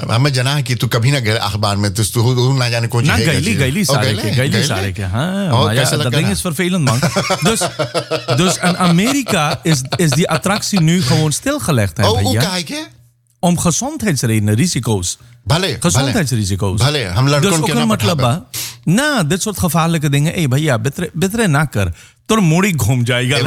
मैं जना है कि तू कभी ना गए अखबार में तू ना जाने कौन Na, gayli sare ke. Maar ja, dat ding is vervelend, man. Dus in Amerika is die attractie nu gewoon stilgelegd. hoe kijk je? Om gezondheidsredenen, risico's. Gezondheidsrisico's. Dus ook een matlaba. Na, dit soort gevaarlijke dingen. भैया, betre na kar. तो मोड़ी घूम जाएगा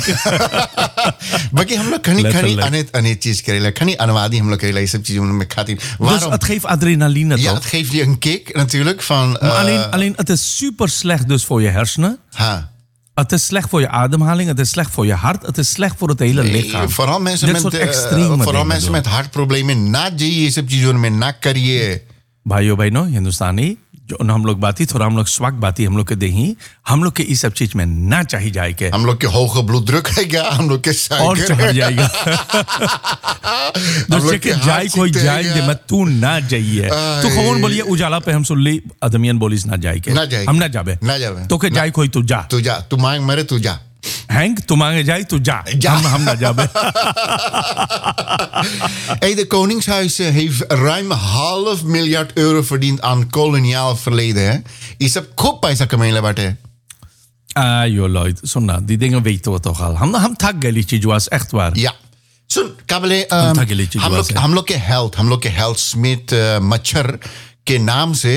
बाकी हम लोग खनी अनेक चीज करेला खनी अनुवादी हम लोग करेला ये सब चीजें में खाती dus het geeft adrenaline toch? Ja, het geeft je een kick natuurlijk van alleen het is super slecht dus voor je hersenen. Het is slecht voor je ademhaling, het is slecht voor je hart, het is slecht voor het hele lichaam. Vooral mensen met hartproblemen ना जाइए ये सब चीजों में ना करिए. भाइयों बहनों हिंदुस्तानी जो हम लोग बाती थोड़ा हम लोग स्वाग बाती हम लोग के देही हम लोग के इस सब चीज में ना चाहिए जाए के हम लोग के होगा ब्लड आएगा हम लोग के और चढ़ जाएगा दूसरे के जाए कोई जाए जे मैं तू ना जाइए तो कौन बोलिए उजाला पे हम सुन ली अदमियन बोलिस ना जाए के हम ना जाबे तो के जाए कोई तू जा तू मांग मरे तू जा Henk, toen mange jij, toen ja. Ham na jabe. De Koningshuis heeft ruim €500 miljoen verdiend aan koloniaal verleden. Hè? Is dat kop bij zijn barte? Joh, Lloyd. Zonna, die dingen weten we toch al. Ham taggelietje was echt waar. Ja. Zo'n kabele. हम लोग के health Smith मच्छर के नाम से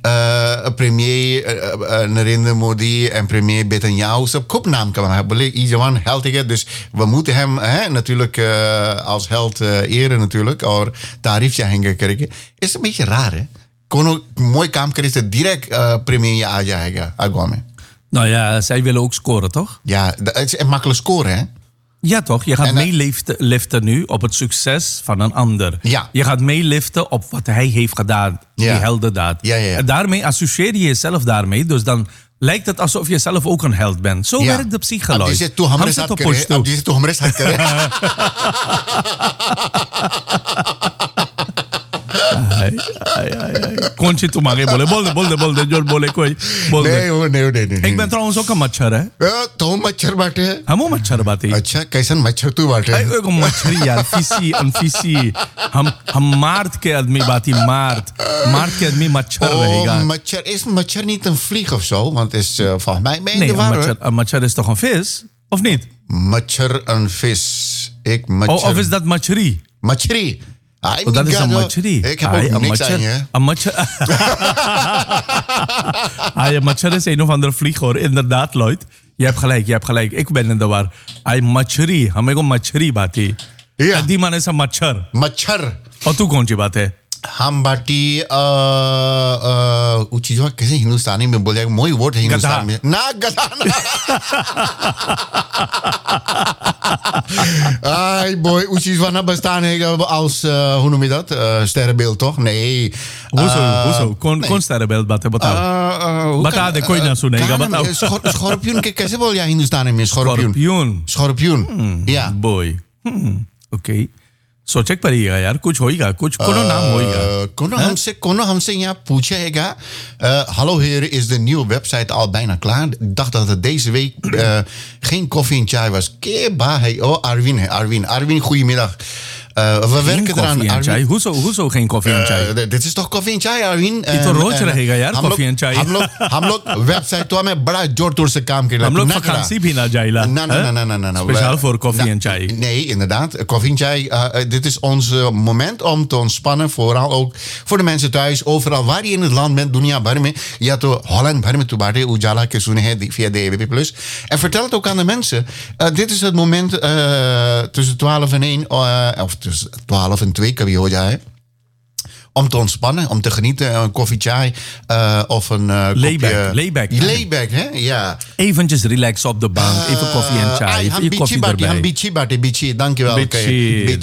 प्रीमियर Narendra Modi en premier Netanyahu सब खूब नाम कमाया बोले ये जवान हेल्थ है dus we moeten hem natuurlijk als held eren natuurlijk और तारीफ चाहेंगे करेंगे is een beetje raar hè कोनो mooi काम करे से direct premier आ जाएगा आगवा में. Nou ja, zij willen ook scoren toch? Ja, het is makkelijk scoren hè. Ja toch, je gaat meeliften nu op het succes van een ander. Ja. Je gaat meeliften op wat hij heeft gedaan, die heldendaad. Ja. En daarmee associeer je jezelf daarmee, dus dan lijkt het alsof je zelf ook een held bent. Zo werkt de psychologie. Die zit toe hamres had keren. कौन सी तुम्हारे बोले जोर बोले कोई नहीं. एक मैं trouwens ook een मच्छर है. तो मच्छर बाटे है. हम मच्छर बाटे. अच्छा कैसन मच्छर तू बाटे. एक मच्छरी यार फिसी हम मार्ट के आदमी बाती मार्ट के आदमी मच्छर रहेगा. मच्छर is machar niet een vlieg of zo want is volgens mij nee een machar is toch een vis of niet? Machar een vis. Of is dat machri? Machri. Dat is een machri. Ik heb ook niks aan je. Een machar. Een machar is een of andere vlieg hoor. Inderdaad, Lloyd. Je hebt gelijk. Ik ben in de war. Een machri. Hame ko machri baati. Ja. Die man is een machar. Machar. और तू कौन सी बात है? हम बाटी वो चीज़ कैसे हिंदुस्तानी में बोले मोई वोट है हिंदुस्तान में ना गधा आई boy hoe चीज़ वाना bestaan है als hoe noem je dat sterrenbeeld toch nee hoezo कौन sterrenbeeld बात है बताओ बता दे कोई ना सुनेगा बताओ स्कॉर्पियन के कैसे बोल या हिंदुस्तानी में स्कॉर्पियन या boy okay So check पड़ेगा यार कुछ होएगा कुछ कोनो नाम होएगा कोनो हमसे यहाँ पूछेगा hallo heren is de nieuwe website al bijna klaar ik dacht dat het deze week geen koffie en chai was Arwin goedemiddag we werken eraan hoezo geen koffie en chai dit is toch koffie en chai Arwin ये तो रोज रहेगा यार koffie en chai हम लोग वेबसाइट तो हमें बड़ा जोर तोड़ से काम कर रहे हैं हम लोग vakantie भी ना जाइला ना speciaal voor koffie en chai nee inderdaad koffie en chai dit is ons moment om te ontspannen vooral ook voor de mensen thuis overal waar je in het land bent dunia भर में या तो Holland भर में तो बाटे उजाला के सुने हैं via de AWP+ en vertel het ook aan de mensen dit is het moment tussen 12 en 1 of tussen 12 en 2 kan je horen om te ontspannen, om te genieten, een koffie chai of een layback, hè? Ja. Eventjes relax op de bank, even koffie en chai, even koffie erbij. Bichi, dankjewel.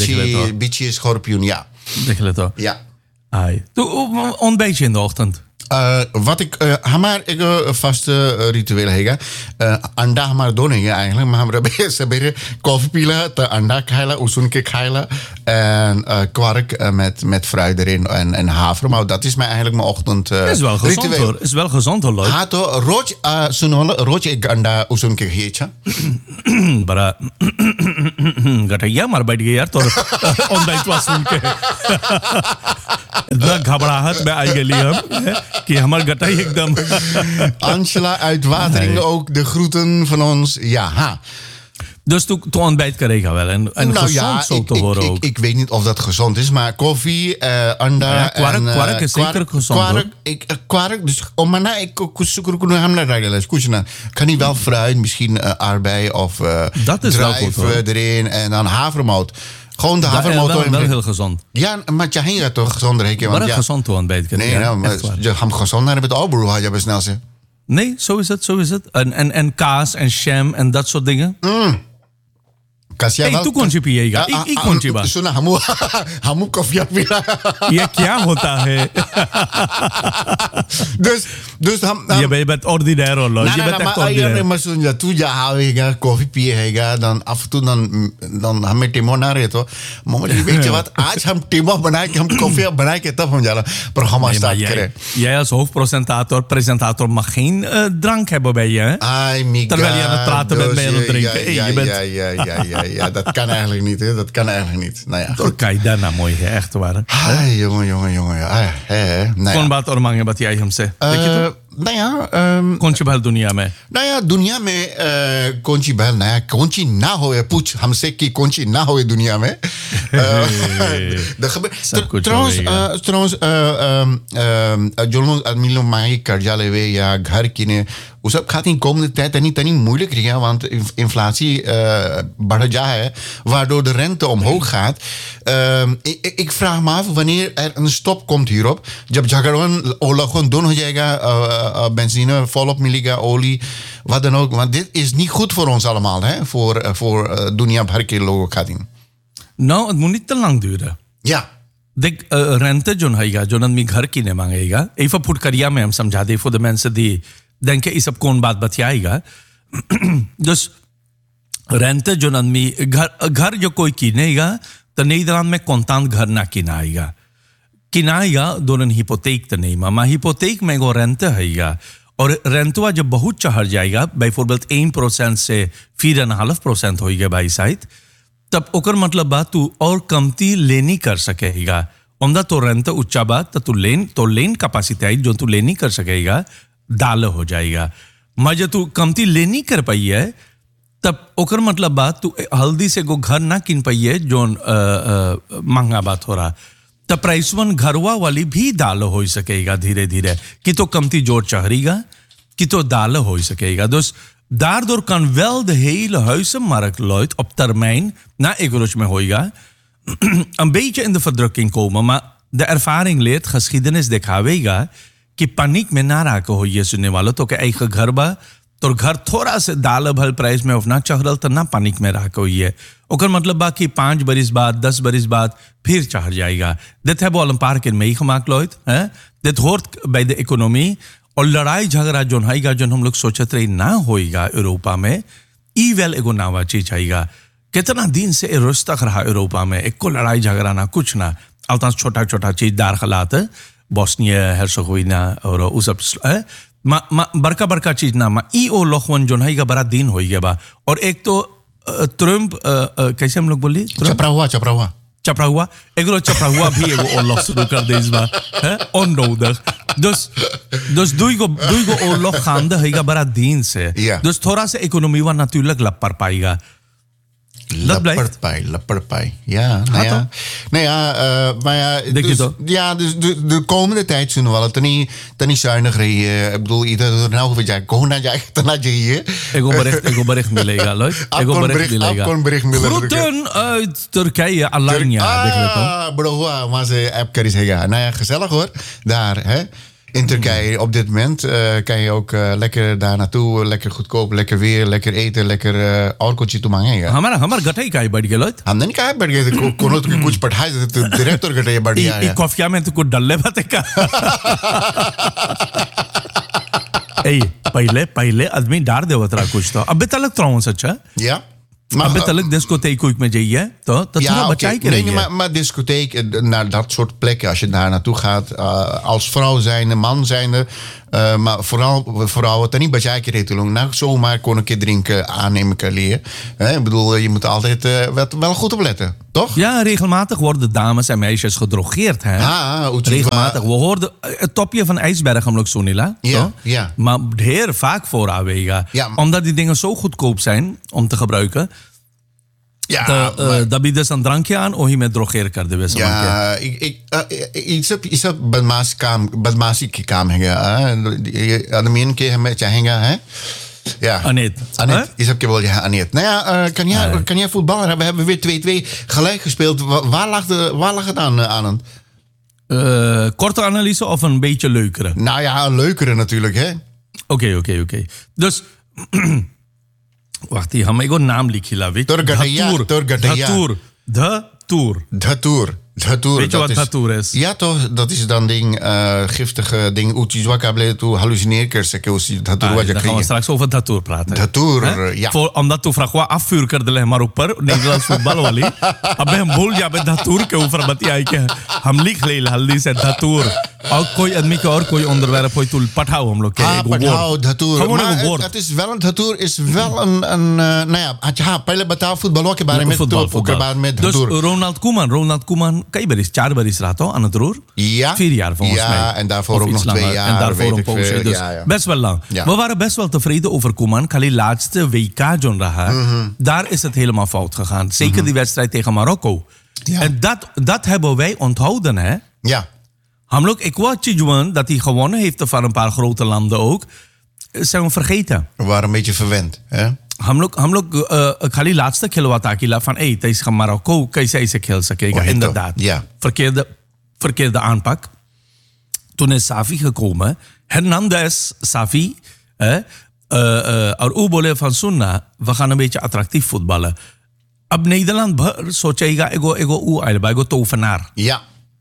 Bichi is schorpioen, ja. Ja. Ontbijtje in de ochtend. wat ik vaste ritueel है अंडा हमारे दो नहीं है eigenlijk maar हमारे सबेरे koffie pila te अंडा खाइला usun के खाइला en kwark met fruit erin en havermout. Dat is eigenlijk mijn ochtend is wel gezond ritueel. hoor. Is wel gezond hoor. हाँ तो रोज एक अंडा usun के खींचा बड़ा गठैया मार बैठ गया यार तो ऑनलाइन सुन के इतना घबराहट में आई गई हम कि हमार गटाई एकदम Angela uit Wateringen ook de groeten van ons. Ja, ha. Dus tu ontbijt krijgen wel en nou gezond ja, zo te horen ook. Ik weet niet of dat gezond is, maar koffie, anda kwark is zeker gezond. Kwark, dus omana ik kan niet wel fruit, misschien aardbei of druiven erin en dan havermout. Gewoon de havermout. Wel heel gezond. Ja, maar je gaat toch gezonder heken. Maar gezond te ontbijt krijgen. Nee, maar je gaat gezond naar het albroer, had je best snel zeggen. Nee, zo is het. En kaas en jam en dat soort dingen. तू कौन सी पिएगा एक कौन सी बात सुना हम कॉफी पीला ये क्या होता है dus je bent ordinair hoor je bent echt ordinair maar sonia tu ja houga koffie पिएगा dan af en toe dan हमें टिमो ना रहे तो मम्मी weet je wat आज हम टिमो बना के हम कॉफी बना के तब हम जाला पर हम start krijgen jij als presentator mag geen drank hebben bij je terwijl je aan het praten bent bij het drinken je bent ja, dat kan eigenlijk niet, hè. Dat kan eigenlijk niet. Nou ja. Kijk, daarna mooi, hè. Echt waar. jongen. कौन बात और मांगे बताइए हमसे nou ja कौन सी बात दुनिया में nou ja दुनिया में कौन सी बात नया कौन सी ना होए पूछ हमसे कि कौन सी ना होए दुनिया में trouwens जो लोग मांगे कर्जा लेवे या घर किने वो सब खाती komende tijd tनी moeilijk है want inflatie बढ़ जा है waardoor de rente omhoog gaat ik vraag me af wanneer er een stop komt hierop जब झगड़ा ओला gewoon doen हो जाएगा benzine volop मिलेगा olie wat dan ook want dit is niet goed voor ons allemaal hè voor दुनिया भर के लोगों खातिर nou het moet niet te lang duren ja देख rente जो है जो आदमी घर किने मांगेगा even पुट करिया में हम समझा दे voor de mensen die denken is op कौन बात बतियाएगा dus rente जो आदमी घर जो कोई किनेगा तो Nederland में contant घर ना किनाएगा दोनों hypotheek te nemen maar hypotheek में वो rente है और रेंटवा जब बहुत चढ़ जाएगा bijvoorbeeld 1% से 4.5% होएगा भाई साइड तब ओकर मतलब बात तू और कमती लेनी कर सकेगा उमदा तो रेंट ऊंचा बात तो लेन कैपेसिटी जो तू लेनी कर सकेगा दाल हो जाएगा मजे तू कमती लेनी कर पाई है तब ओकर मतलब बात तू हल्दी से को घर ना किन पाई है जो महंगा बात हो रहा तब प्राइस वन घरवा वाली भी दाल हो सकेगा धीरे धीरे कि तो कमती जोर चढ़ेगा कि तो दाल हो सकेगा dus daardoor kan wel de hele huizenmarkt luid op termijn na economisch में होएगा een beetje in de verdrukking komen maar de ervaring leert geschiedenis दिखावेगा कि पनिक में ना राको हो ये सुनने वालों तो के eigen घर बा तो घर थोड़ा से दाल भल प्राइस में ना चढ़ल तो ना पनिक में राको ये ओकर मतलब बा कि 5 बरिस बाद 10 बरिस बाद फिर चढ़ जाएगा dit hebben we al een paar keer meegemaakt Lloyd hè dit hoort bij de economie और लड़ाई झगड़ा जो है जो हम लोग सोचते रहे ना होएगा यूरोपा में ई वेल एगो नावा चीज आएगा कितना दिन से रुस्त तक रहा यूरोपा में एक को लड़ाई झगड़ा ना कुछ ना अलता छोटा छोटा चीज दार खलात बोस्निया हेर्सोगोविना और उस सब बड़का चीज ना ई ओ लोखवन जो है बड़ा दिन होएगा बा और एक तो ट्रम्प कैसे हम लोग बोली चपरा हुआ भी एगो ओरlog शुरू कर दे इस बार है onnodig dus doe ik oorlog gaande है बड़ा दिन से dus थोड़ा सा इकोनॉमी वा natuurlijk लपड़ पाएगा Lapperpij. Ja, nou ja, maar ja, dus de komende tijd zullen we wel het niet zuinig rijden. Ik bedoel, ieder nou wat jij kon naar je hier. Ego bericht milega, leuk. Bericht milega. Groeten uit Turkije, Alanya. Bro, maar ze app kan eens heen. Nou ja, gezellig hoor. Daar, hè. In Turkije op dit moment kan je ook lekker daar naartoe, lekker goedkoop, lekker weer, lekker eten, lekker orkochi to मांगेगा. हमारा गठई का बढ़ गया लोग हमने नहीं कहा बढ़ गया कोनो तो कुछ पढ़ाई तो डायरेक्टर गठई बढ़ गया है. कॉफिया में तो कुछ डल्ले बातें का पहले आदमी डार देवत रहा कुछ तो अबे तलक त्राऊं सच्चा Ja. अबे तलक discotheek koek met je तो थोड़ा बचाई के nee, maar discotheek, naar dat soort plekken, als je daar naartoe gaat, als vrouw zijnde, man zijnde, maar vooral vrouwen, dan niet bacai ke rete long, nou zomaar kon een keer drinken aannemen kan leren. Ik bedoel, je moet altijd wel goed opletten, toch? Ja, regelmatig worden dames en meisjes gedrogeerd. Hè? Regelmatig. We hoorden het topje van ijsberg om Sonila. Ja. Maar heel vaak voor Awega. Ja. Omdat die dingen zo goedkoop zijn om te gebruiken. Ja, dat biedt dus een drankje aan of je met drogeer kan de wissel. Ja, iets op badmasi की काम है आदमी के हमें चाहेंगे हैं ja Anet is ook wel ja Anet. Nou ja, kan jij voetballen? We hebben weer 2-2 gelijk gespeeld. Waar lag het aan? Korte analyse of een beetje leukere? Nou ja, een leukere natuurlijk, hè? Oké. Dus wacht, हम एगो नाम लिखिला Dhatour. Weet je wat Dhatour is? Ja, toch? Dat is dan giftige ding. Uchi toe hallucineerkers. Dan gaan we straks over Dhatour praten. Dhatour, ja. Omdat tu फ्रकवा afvuur कर दिले हमारे ऊपर Nederlands voetbal वाली. अबे हम भूल जाबे Dhatour के ऊपर बतियाई के हम लिख ले हल्दी से Dhatour. और कोई आदमी के और कोई onderwerp होई तू पठाओ हम लोग के पठाओ Dhatour. Maar het is wel een Dhatour is wel een nou ja, पहले बताओ फुटबॉल के बारे में तो Dus Ronald Koeman kijk bericht 4 bericht rato aan het roer. Ja. 4 jaar volgens mij. Ja, en daarvoor ook nog 2 jaar. En daarvoor een poosje. Dus best wel lang. Ja. We waren best wel tevreden over Koeman. Kali laatste WK John Raha. Daar is het helemaal fout gegaan. Zeker die wedstrijd tegen Marokko. Ja. En dat hebben wij onthouden, hè? Ja. Hamlok, ik wou Chijuan dat hij gewonnen heeft van een paar grote landen ook. Zijn we vergeten. We waren een beetje verwend, hè? हम लोग खाली लास्ट तक खिलवाता किला van deze Marokko कैसे ऐसे खेल सकेगा inderdaad. Ja. Verkeerde aanpak. Toen is Safi gekomen. Hernandez, Safi. और बोले van Sunna, we gaan een beetje attractief voetballen. अब Nederland सोचेगा एगो tovenaar. Ja.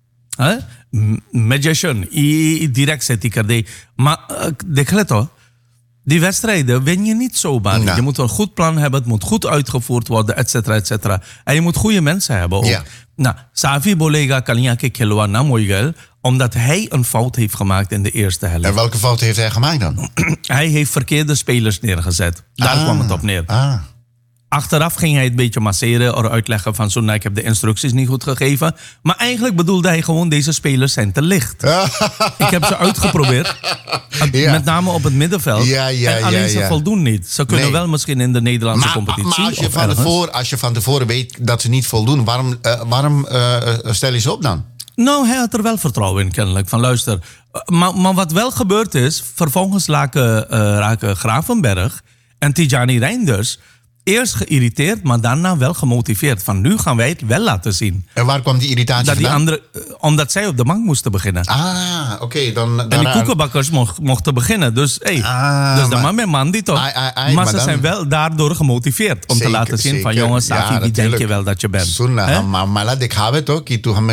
Magician, direct zet hij er. Maar देख ले तो. Die wedstrijden win je niet zomaar. Nou. Je moet een goed plan hebben, het moet goed uitgevoerd worden, et cetera, et cetera. En je moet goede mensen hebben ook. Ja. Nou, Safi Bolega Kalia ke Kilwa Namoigel, omdat hij een fout heeft gemaakt in de eerste helft. En welke fout heeft hij gemaakt dan? Hij heeft verkeerde spelers neergezet. Daar kwam het op neer. Achteraf ging hij het beetje masseren of uitleggen van zo, ik heb de instructies niet goed gegeven. Maar eigenlijk bedoelde hij gewoon, deze spelers zijn te licht. Ik heb ze uitgeprobeerd. Ja. Met name op het middenveld. En alleen ze voldoen niet. Ze kunnen wel misschien in de Nederlandse competitie. Maar als je van tevoren weet dat ze niet voldoen, waarom stel je ze op dan? Nou, hij had er wel vertrouwen in kennelijk. Van luister. Maar wat wel gebeurd is, vervolgens raken Gravenberg en Tijani Reinders eerst geïrriteerd, maar daarna wel gemotiveerd. Van nu gaan wij het wel laten zien. En waar kwam die irritatie vandaan? Omdat zij op de bank moesten beginnen. Oké. En die koekenbakkers mochten beginnen. Dus de man met man die toch. Maar ze zijn wel daardoor gemotiveerd. Om te laten zien van jongens, Safi, wie denk je wel dat je bent? Maar laat ik hebben toch.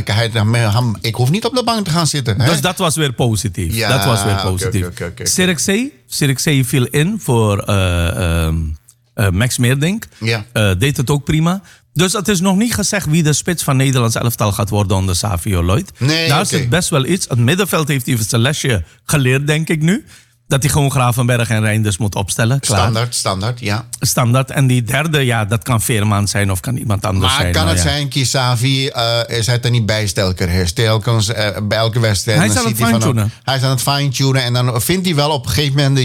Ik hoef niet op de bank te gaan zitten. Dus dat was weer positief. Ja, dat was weer positief. Sirikzee viel in voor Max Meerdink. Deed het ook prima. Dus het is nog niet gezegd wie de spits van Nederlands elftal gaat worden onder Savio Lloyd. Daar zit best wel iets. Het middenveld heeft hij zijn lesje geleerd, denk ik nu. Dat hij gewoon Gravenberg en Reinders moet opstellen. Klaar. Standaard, ja. Standaard. En die derde, dat kan Veerman zijn of kan iemand anders zijn. Maar kan het zijn, Kisavi, is hij er niet bij stelkens bij elke wedstrijd. Hij is aan het fine-tunen. Hij is aan het fine-tunen en dan vindt hij wel op een gegeven moment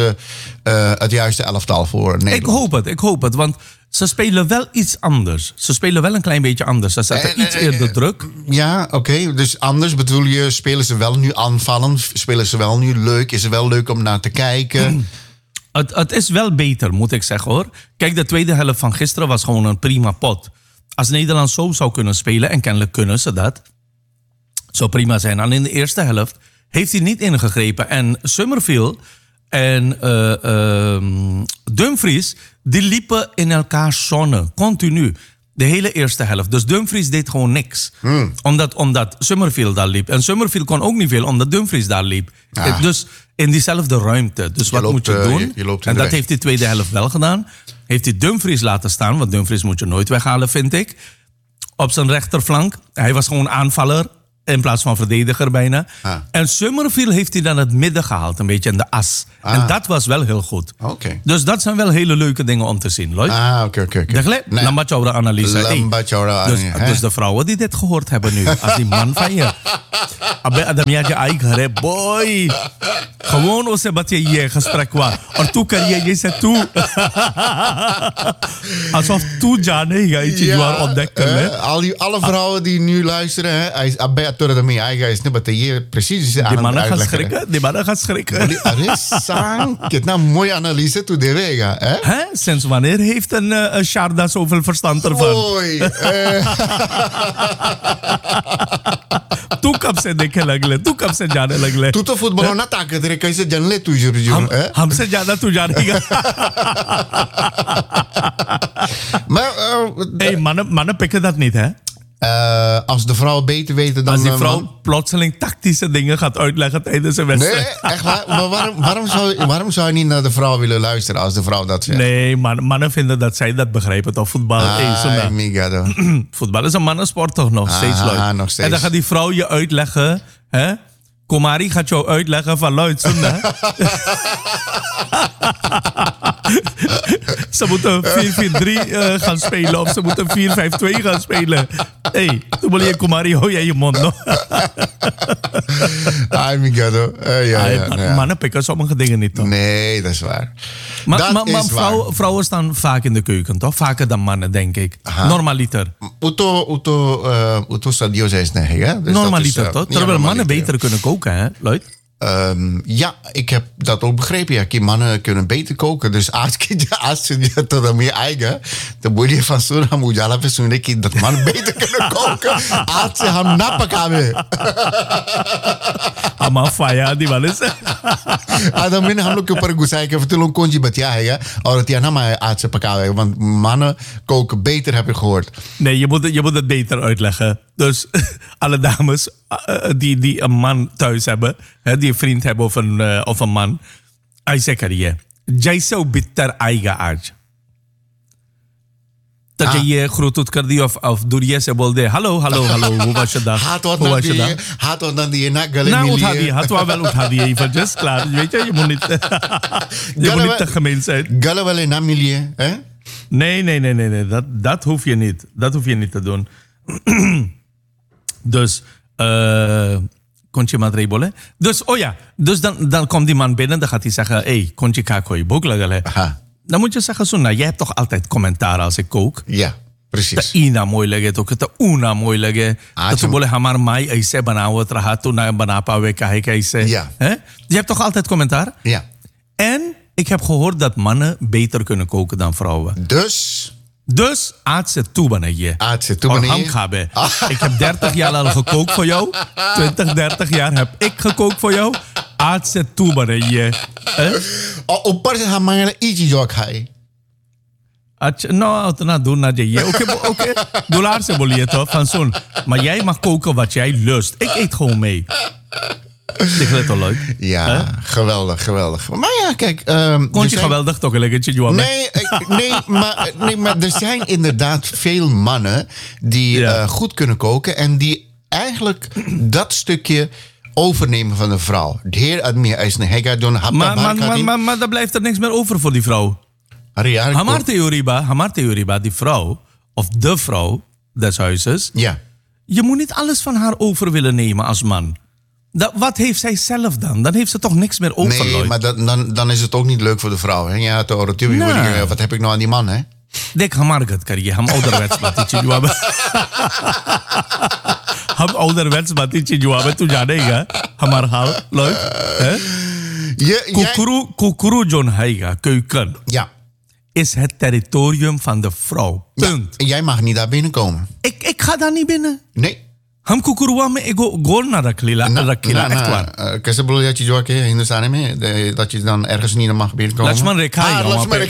het juiste elftal voor Nederland. Ik hoop het, want ze spelen wel iets anders. Ze spelen wel een klein beetje anders. Ze zetten iets eerder druk. Ja, oké. Dus anders bedoel je, spelen ze wel nu aanvallend? Spelen ze wel nu leuk? Is het wel leuk om naar te kijken? Het is wel beter, moet ik zeggen hoor. Kijk, de tweede helft van gisteren was gewoon een prima pot. Als Nederland zo zou kunnen spelen, en kennelijk kunnen ze dat, zou prima zijn. En in de eerste helft heeft hij niet ingegrepen. En Summerfield en Dumfries, die liepen in elkaars zone, continu. De hele eerste helft. Dus Dumfries deed gewoon niks. Omdat Summerfield daar liep. En Summerfield kon ook niet veel, omdat Dumfries daar liep. Dus in diezelfde ruimte. Dus wat moet je doen? Je loopt en dat heeft hij de tweede helft wel gedaan. Heeft hij Dumfries laten staan, want Dumfries moet je nooit weghalen, vind ik. Op zijn rechterflank. Hij was gewoon aanvaller in plaats van verdediger bijna. En Summerfield heeft hij dan het midden gehaald, een beetje in de as. En dat was wel heel goed. Dus dat zijn wel hele leuke dingen om te zien, Lloyd. Oké. Lambat jouw analyse. Dus de vrouwen die dit gehoord hebben nu, als die man van je. Abe adamiyatje eigen, boy. Gewoon als ze wat je hier gesprek was. En toen kan je zegt toe. Alsof toe Jane ga je het ontdekken. Alle vrouwen die nu luisteren, Abe adamiyatje is niet wat je precies aan het uitleggen. Die mannen gaan schrikken. Kijk, nou, mooie analyse toe de wega. Hè? Sinds wanneer heeft een Sharda zoveel verstand ervan? Oei. Toen kap ze dikke lagle, toen kap ze jane lagle. Toen de voetbal na taken trek kan je janle toujours. Ham se jana tu jane. Maar hey, mannen pikken dat niet, hè? Als de vrouw beter weten dan... Als die vrouw plotseling tactische dingen gaat uitleggen tijdens een wedstrijd. Nee, echt waar? Maar waarom zou je niet naar de vrouw willen luisteren als de vrouw dat zegt? Nee, mannen vinden dat zij dat begrijpen, toch? Voetbal, voetbal is een mannensport toch nog steeds, leuk. Nog steeds. En dan gaat die vrouw je uitleggen, hè? Komari gaat jou uitleggen van luid, zonde. Ze moeten 4-4-3 gaan spelen of ze moeten 4-5-2 gaan spelen. Hey, toen wil je Komari, hou jij je mond nog. Mannen pikken sommige dingen niet, toch? Nee, dat is waar. Maar vrouwen staan vaak in de keuken, toch? Vaker dan mannen, denk ik. Normaliter. Uto stadio is nee, hè? Dus normaliter, toch? Terwijl mannen beter kunnen koken, hè, Lloyd? Ja, ik heb dat ook begrepen. Ja, mannen kunnen beter koken. Dus als je dat meer eigen, dan moet je van zo'n hamujala persoonlijk dat mannen beter kunnen koken. Als ze hem napakken. Ama faya die wel is. Dan ben je ook per gusai ke vertel konji batja है और het na maar als ze pakken. Want mannen koken beter, heb ik gehoord. Nee, je moet het beter uitleggen. Dus alle dames die een man thuis hebben, die een vriend hebben of een man, hij zegt je, jij zou bitter eigen aard. Dat je groet doet kardi of door je ze bolde, hallo, hoe was je dag? Had wat dan die na gale milie. Had wel uthadi even just klaar. Weet je moet niet te gemeen zijn. Gale wel na milie, hè? Nee, dat hoef je niet. Dat hoef je niet te doen. Dus, kontje madre. Dus dan komt die man binnen, dan gaat hij zeggen, hey, kontje kakoi, boklagale. Dan moet je zeggen, Sunna, jij hebt toch altijd commentaar als ik kook? Ja, precies. De ina mooi leggen, toch? De una mooi leggen. Dat je boleh hamar mai aise banawat rahat, toen na banapa we kahe kaise. Ja. Je hebt toch altijd commentaar? Ja. En ik heb gehoord dat mannen beter kunnen koken dan vrouwen. Dus, aatse toebanen je. Ik heb 30 jaar al gekookt voor jou. 30 jaar heb ik gekookt voor jou. Aatse toebanen je. Op se hamangele ietsje jo khai. Nou, dan doen na je. Oké. Dollar se bolie toch van zo'n. Maar jij mag koken wat jij lust. Ik eet gewoon mee. Ik let al leuk. Ja, geweldig. Maar ja, kijk... Kon je geweldig toch een lekkertje doen? Nee, maar er zijn inderdaad veel mannen die goed kunnen koken en die eigenlijk dat stukje overnemen van de vrouw. De heer Admir Eisne doen. Maar daar blijft er niks meer over voor die vrouw. Hamar Theoriba, die vrouw, of de vrouw des huizes. Ja. Je moet niet alles van haar over willen nemen als man. Wat heeft zij zelf dan? Dan heeft ze toch niks meer over. Nee, maar dan is het ook niet leuk voor de vrouw. Hè? Ja, wat heb ik nou aan die man, hè? Dek, hamargat kan je. Ham ouderwets matitje juabe. Ham ouderwets matitje juabe. Tu janega. Hamar hal. Leuk. Kukuru John Heiga, keuken. Ja. Is het territorium van de vrouw. Punt. Ja, jij mag niet daar binnenkomen. Ik ga daar niet binnen. Nee. हम कुकुरुआ में एगो गोल ना रखीला echt waar. कैसे बोलो या चीजों के हिंदुस्तानी में dat je dan ergens niet mag binnenkomen. Lakshman रेखा है वहाँ पे.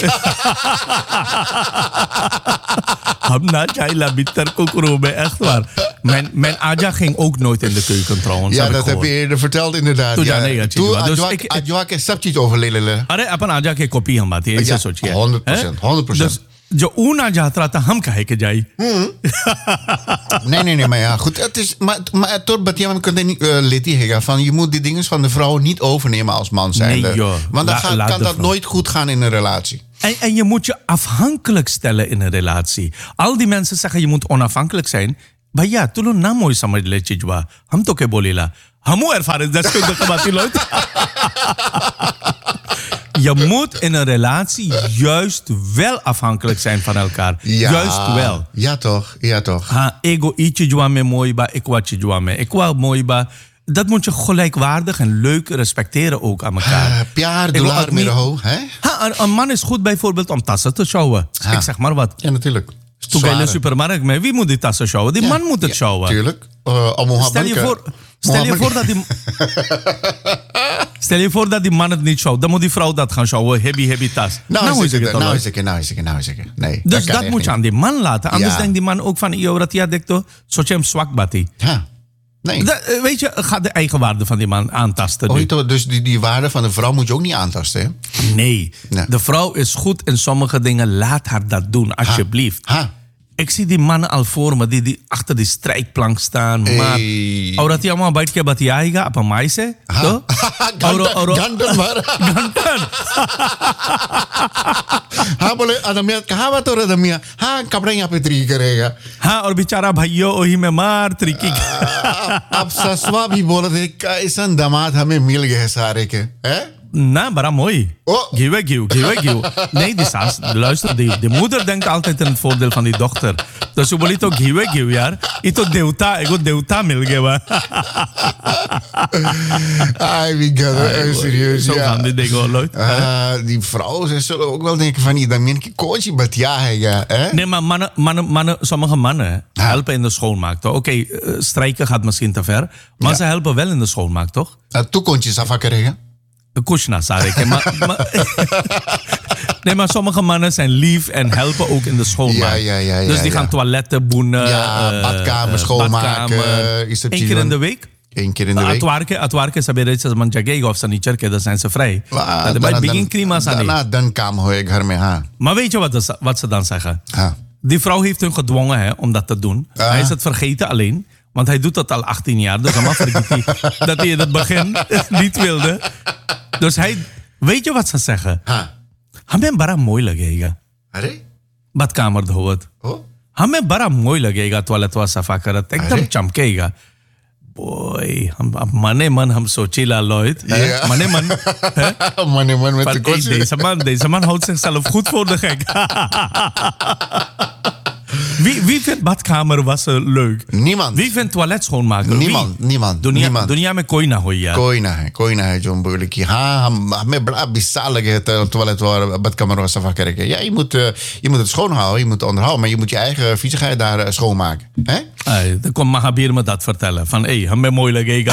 हम na chayla bitter कुकुरु में echt waar. Mijn Aja ging ook nooit in de keuken trouwens. Ja, dat heb je eerder verteld inderdaad. Toen Adjoa के सब चीज overlele. अरे अपन आजा के कॉपी हम बात है ऐसे सोचिए 100%. जो ऊ ना जाता था हम कहे के जाई. Nee, maar ja, goed. Het is, maar tot Batia Letty Hega van je moet die dingen van de vrouw niet overnemen als man zijn. Nee, joh. Want dan kan dat nooit goed gaan in een relatie. En je moet je afhankelijk stellen in een relatie. Al die mensen zeggen je moet onafhankelijk zijn. भैया तू लोग ना मोई समझ ले चिजवा हम तो के बोलीला हमू ervaring deskundige wat die leute. Je moet in een relatie juist wel afhankelijk zijn van elkaar. Ja, juist wel. Ja toch. Ha, ego ietsje jwa me mooi ba, ik wat jwa me. Ik wat mooi ba. Dat moet je gelijkwaardig en leuk respecteren ook aan elkaar. Piaar, dollar, miro, hè? Een man is goed bijvoorbeeld om tassen te sjouwen. Ik zeg maar wat. Ja, natuurlijk. Toen ga je in de supermarkt mee. Wie moet die tassen sjouwen? Die man moet het sjouwen. Tuurlijk. Stel je voor dat die man het niet sjouwt. Dan moet die vrouw dat gaan sjouwen. Heavy tas. Nou is het. Nee. Dus dat moet je aan die man laten. Anders denkt die man ook van... dat ja, dekto, zo je hem zwak bati. Ja. Nee. Weet je, ga de eigen waarde van die man aantasten. Dus die waarde van de vrouw moet je ook niet aantasten, hè? Nee. De vrouw is goed in sommige dingen. Laat haar dat doen, alsjeblieft. Ik zie die mannen al voor me die achter die strijkplank staan. Maar औरत या वहाँ बैठ के बतियाएगा अपन माई से तो गंटन हाँ बोले अदमिया कहाँ बात हो रहा अदमिया हाँ कपड़े यहाँ पे तरीके करेगा हाँ और बेचारा भाइयों वही में मार तरीके अब ससुआ भी बोल रहे कैसा दामाद हमें मिल गए सारे के हैं Nou, maar mooi. Giwe. Nee, die saas, luister, de moeder denkt altijd in het voordeel van die dochter. Dus ze wil ook giwe, ja. Ito deuta milgewa. Ai, wie gaat serieus, zo gaan die dingen leuk. Die vrouwen, ze zullen ook wel denken van, dan ben ik coachie, maar ja. Nee, maar mannen, sommige mannen helpen in de schoonmaak, toch? Oké, strijken gaat misschien te ver, maar ze helpen wel in de schoonmaak, toch? Toekomstjes afhakken. Kushna, Sarek. Nee, maar sommige mannen zijn lief en helpen ook in de schoonmaak. Ja. Dus die gaan toiletten boenen. Badkamer schoonmaken. Eén keer in de week? Eén keer in de week. Atwarke sabi rin sa man jagay of sa nicher dan zijn ze vrij. Bij begin krima sa niet. Dan kam hoor ik ermee. Maar weet je wat ze dan zeggen? Die vrouw heeft hun gedwongen om dat te doen. Hij is het vergeten alleen. Want hij doet dat al 18 jaar. Dus allemaal vergeet hij dat hij in het begin niet wilde. Dus weet je wat ze zeggen? हमें बड़ा मोई लगेगा. अरे? बदकामर धोवत. हमें बड़ा मोई लगेगा टॉयलेट वा सफा करत एकदम चमकेगा. बोय हम मन हम सोचीला Lloyd. Mane man met de koets. Deze man houdt zichzelf goed voor de gek. Wie vindt badkamer wassen leuk? Niemand. Wie vindt toilet schoonmaken? Niemand. दुनिया में कोई ना हो यार. कोई ना है जो बोले कि हाँ हमें बड़ा बिस्सा लगे toilet waar badkamer was safaa krijgen. Ja, je moet het schoonhouden, je moet het onderhouden, maar je moet je eigen viezigheid daar schoonmaken. Hè? Dan komt Mahabir me dat vertellen van hame mooi लगेगा.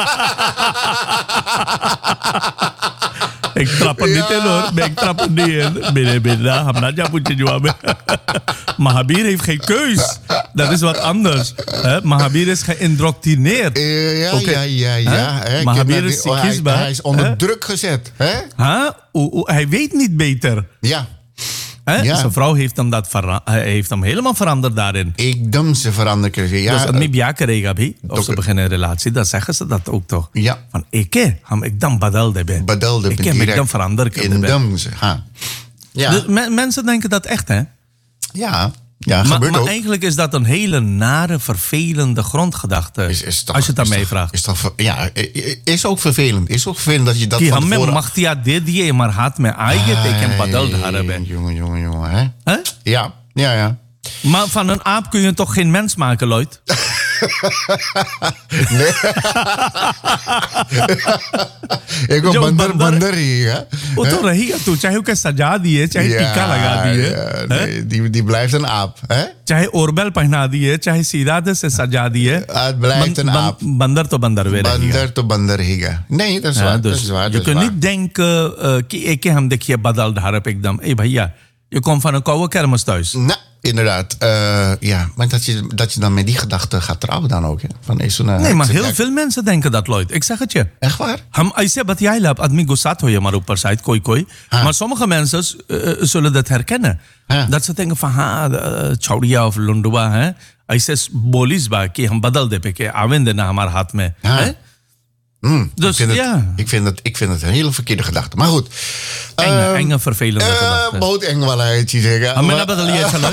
Ik trap er niet in hoor. Ik trap er niet in. Binnen. Hamnadja moet je jwaben. Mahabir heeft geen keus. Dat is wat anders. Mahabir is geïndoctrineerd. Ja. Mahabir is kiesbaar. Hij is onder druk gezet. Hij weet niet beter. Ja. Zijn vrouw heeft hem helemaal veranderd daarin. Ekdam ze veranderen. Ja. Dus het biakerega bi, of ze beginnen een relatie, dan zeggen ze dat ook toch? Ja. Van ik dan badelde ben. Ik dan veranderd. Ja. Dus mensen denken dat echt, hè? Ja. Ja, maar eigenlijk is dat een hele nare, vervelende grondgedachte. Als je het aan mij vraagt. Is ook vervelend. Is ook vervelend dat je dat van tevoren... Machtia dit maar had me eigen teken badal hebben. Jongen, hè? Ja. Maar van een aap kun je toch geen mens maken, Lloyd? Nee. एक वो जो बंदर बंदर- बंदर ही है वो तो रहेगा तू, चाहे उसे सजा दिए, चाहे टीका लगा दिए, nee, die blijft een aap. Hè? चाहे ओरबेल पहना दिए, चाहे सीधा से सजा दिए, Het blijft een aap. बंदर तो बंदर वे रहेगा। Bander to bander higa. Nee, dat is waar. Dat is waar. je kunt niet denken कि एक के हम देखिए बदल धारप एकदम, भैया je komt van een koude kermis thuis. Nou, inderdaad. Ja, maar dat je dan met die gedachte gaat trouwen dan ook. Hè? Van, Nee, maar heel veel mensen denken dat, Lloyd. Ik zeg het je. Echt waar? हम ऐसे बतियाए लब आदमी गुस्सात हो हमारे ऊपर शायद कोई maar sommige mensen zullen dat herkennen dat ze denken van छौड़िया of लुंडुआ है ऐसे बोलिस बा कि हम बदल दे पे के आवेंदे ना हमारे हाथ में है dus ik vind het een hele verkeerde gedachte. Maar goed. enge vervelende gedachte बहुत eng वाला है चीजें का हमें ना बदलिए चलो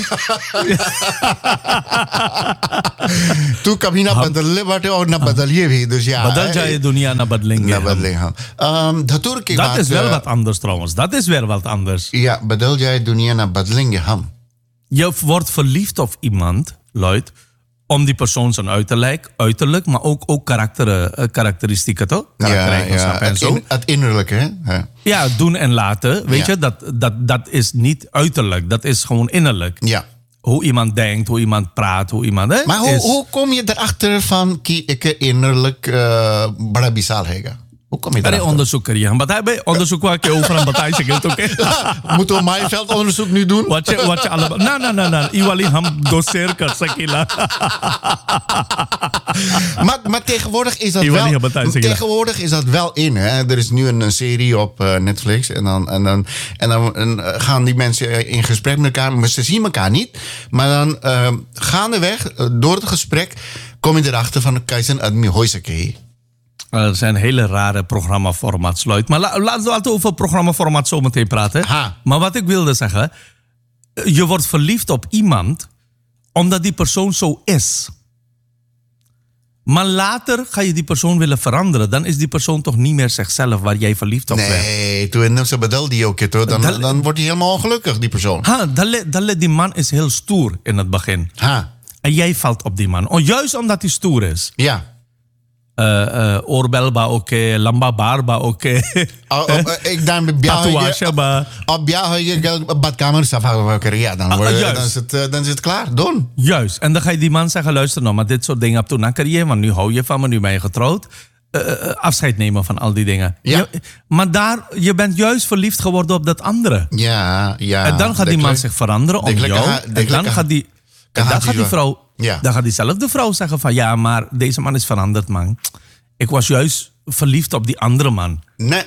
तू कभी ना बदलने बाटे और ना बदलिए भी dus ja बदल जाए दुनिया ना बदलेंगे ना बदलेंगे हम धतूर की dat बात is wel wat anders trouwens dat is weer wat anders ja बदल जाए दुनिया ना बदलेंगे हम je wordt verliefd op iemand Lloyd om die persoon zijn uiterlijk, maar ook karakteristieken, toch? Ja, het innerlijke, hè? Ja, doen en laten. Weet je, dat is niet uiterlijk. Dat is gewoon innerlijk. Ja. Hoe iemand denkt, hoe iemand praat, hoe iemand... Hè, maar hoe kom je erachter van ki ik innerlijk bada bisal hega? Hoe kom je erachter? अरे onderzoek करिए हम बताए onderzoek हुआ के ऊपर हम बताई सके तो के moeten we Maaiveld onderzoek nu doen wat je allemaal ना इवाली हम दो शेयर कर सकेला maar tegenwoordig is dat wel tegenwoordig is dat wel in hè er is nu een serie op Netflix en dan gaan die mensen in gesprek met elkaar maar ze zien elkaar niet maar dan gaandeweg door het gesprek kom je erachter van keizen admi hoiseke. Er zijn hele rare programmaformats, Lloyd. Maar laten we over programmaformat zo meteen praten. Maar wat ik wilde zeggen... Je wordt verliefd op iemand... omdat die persoon zo is. Maar later ga je die persoon willen veranderen. Dan is die persoon toch niet meer zichzelf... waar jij verliefd op werd. Nee, toen ze bedel die ook. Dan wordt hij helemaal ongelukkig, die persoon. Die man is heel stoer in het begin. En jij valt op die man. Juist omdat hij stoer is. Ja. Oorbel ba oké, lamba baar ba oké. Ik dan tatoeage ba. Op jou je badkamer ja, dan is het klaar. Doen. Juist. En dan ga je die man zeggen, luister nou, maar dit soort dingen heb toen na carrière, want nu hou je van me, nu ben je getrouwd. Afscheid nemen van al die dingen. Ja. Maar je bent juist verliefd geworden op dat andere. Ja. En dan gaat die man zich veranderen om jou. En dan gaat die vrouw... Ja. Dan gaat diezelfde vrouw zeggen van... Ja, maar deze man is veranderd, man. Ik was juist verliefd op die andere man. Nee,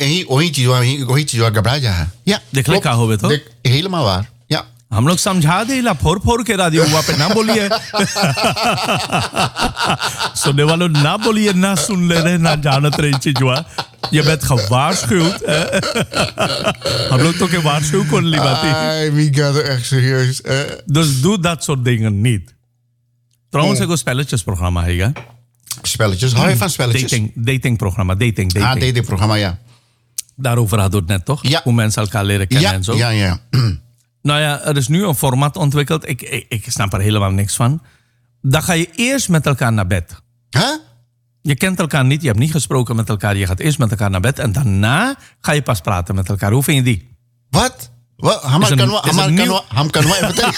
ja. देख का हो तो helemaal waar. Ja. हम लोग समझा दे ला फोर के रादियो हुआ पे ना बोलिए सुनने वालों ना बोलिए ना सुन ले रहे ना जानत रहे चीज हुआ je bent gewaarschuwd. हम लोग तो के waarschuw kon ली बाती. Wie gaat er echt serieus? Dus doe dat soort dingen niet. Trouwens, ik een spelletjesprogramma hega. Spelletjes? Hou je van spelletjes? Datingprogramma. Datingprogramma, ja. Daarover hadden we het net, toch? Ja. Hoe mensen elkaar leren kennen en zo. Ja. Nou ja, er is nu een format ontwikkeld. Ik snap er helemaal niks van. Dan ga je eerst met elkaar naar bed. Huh? Je kent elkaar niet, je hebt niet gesproken met elkaar. Je gaat eerst met elkaar naar bed en daarna ga je pas praten met elkaar. Hoe vind je die? Wat? Ham kan we even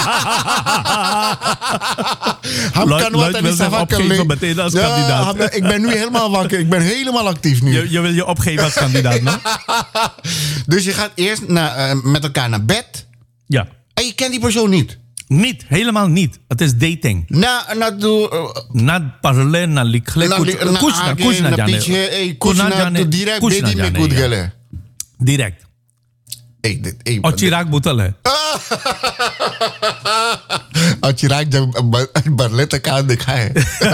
Lloyd wil zich opgeven meteen als kandidaat. Ik ben nu helemaal wakker. Ik ben helemaal actief nu. Je wil je opgeven als kandidaat, no? Dus je gaat eerst met elkaar naar bed. Ja. En je kent die persoon niet. Niet, helemaal niet. Het is dating. Na parle, na likhle, kuch na jane. Direct. और चिराग बोतल है और चिराग जब बरले तक कहाँ दिखा है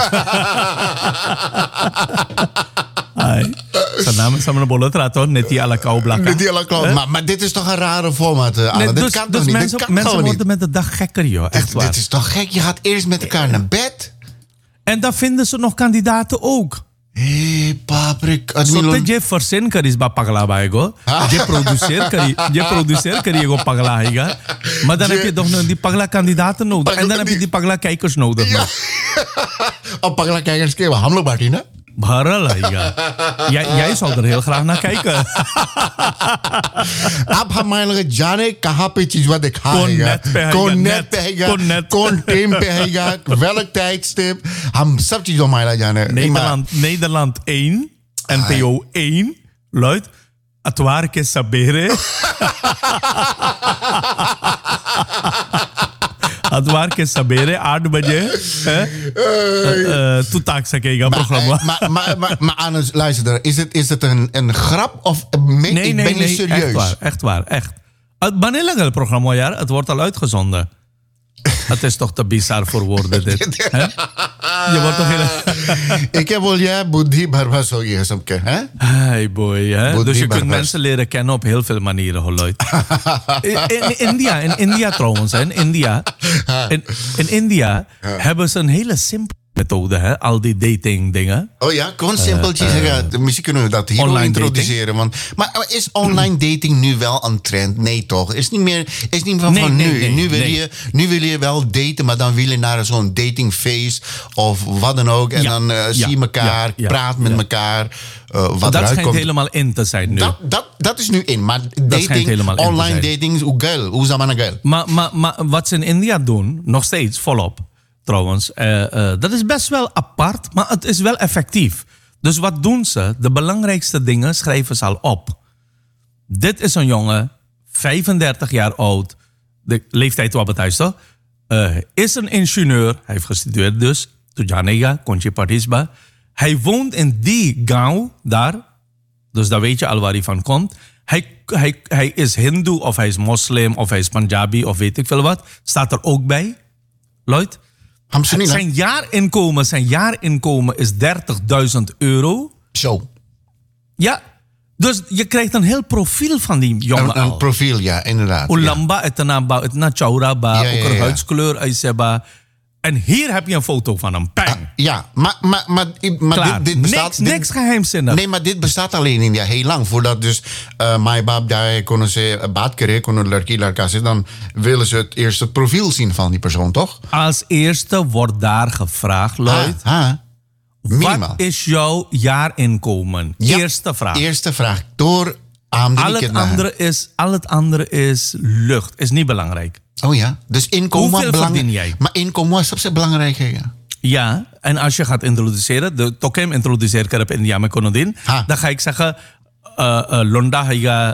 Samen bollet rato net die à la kou blakken. Niet à la kou. Maar dit is toch een rare format. Nee, dit kan toch niet? Mensen worden met de dag gekker, joh. Echt waar. Dit is toch gek? Je gaat eerst met elkaar naar bed. En dan vinden ze nog kandidaten ook. paprik. So te je versin karis ba pagla baego. Je produceer kari ego pagla haiga. Maar dan heb je toch nog die pagla kandidaten nodig. En dan heb je die pagla kijkers nodig. Ja. Op pagla kijkers ke हम लोग बाटी ना. Bharal haiga. Jij zal er heel graag naar kijken. अब हमारे लोग जाने कहाँ पे चीज़वा दिखाएगा कौन नेट पे हैगा कौन टीम पे हैगा welk tijdstip हम सब चीज़ों मायला जाने Nederland 1 NPO 1 luidt Atwar ke sabere Atwar ke sabere 8 बजे तू ताक सकेगा programma. Maar Anus, luister, is het een grap of ben je serieus? Echt waar. Wanneer lang het programma, ja? Het wordt al uitgezonden. Het is toch te bizar voor woorden, dit. Hè? Je wordt toch heel... Ik heb wel buddhi bharwas ho gaya sabke, hè? Hey boy, hè? Dus je kunt mensen leren kennen op heel veel manieren, Holoid. In India trouwens, hè? In India hebben ze een hele simpele methode, hè? Al die dating dingen. Oh ja, gewoon simpeltjes zeggen. Misschien kunnen we dat hier introduceren. Want, maar is online dating nu wel een trend? Nee toch? Is niet meer van nu. Nu wil je wel daten, maar dan wil je naar zo'n datingfeest of wat dan ook. En dan zie je elkaar, praat met elkaar. Wat dat schijnt komt. Helemaal in te zijn nu. Dat is nu in. Maar dating, online dating, hoe zaman geil. Maar wat ze in India doen, nog steeds volop. Trouwens, dat is best wel apart, maar het is wel effectief. Dus wat doen ze? De belangrijkste dingen schrijven ze al op. Dit is een jongen, 35 jaar oud, de leeftijd wat betuigt toch? Is een ingenieur, hij heeft gestudeerd dus, Tujanega, Conchi Parisba. Hij woont in die gauw daar, dus daar weet je al waar hij van komt. Hij is hindoe of hij is moslim of hij is Punjabi of weet ik veel wat. Staat er ook bij, Lloyd. Zijn jaarinkomen is €30.000. Zo. Ja, dus je krijgt een heel profiel van die jongen al. Een profiel, ja, inderdaad. Ulamba, etna chauraba, ook een huidskleur, Aiseba. En hier heb je een foto van hem. Bang. Maar dit bestaat... Niks geheimzinnig. Nee, maar dit bestaat alleen in India heel lang. Voordat dus mijn baab daar konden ze baat krijgen, konden larka zitten, dan willen ze het eerste profiel zien van die persoon, toch? Als eerste wordt daar gevraagd, Lloyd. Wat is jouw jaarinkomen? Ja, Eerste vraag. Door al het andere is lucht. Is niet belangrijk. Oh ja, dus inkomen... Hoeveel verdien jij? Maar inkomen is op belangrijk, ja. Ja, en als je gaat introduceren, de tokem introduceer ik op India met Konodin, dan ga ik zeggen, Londa, hij ga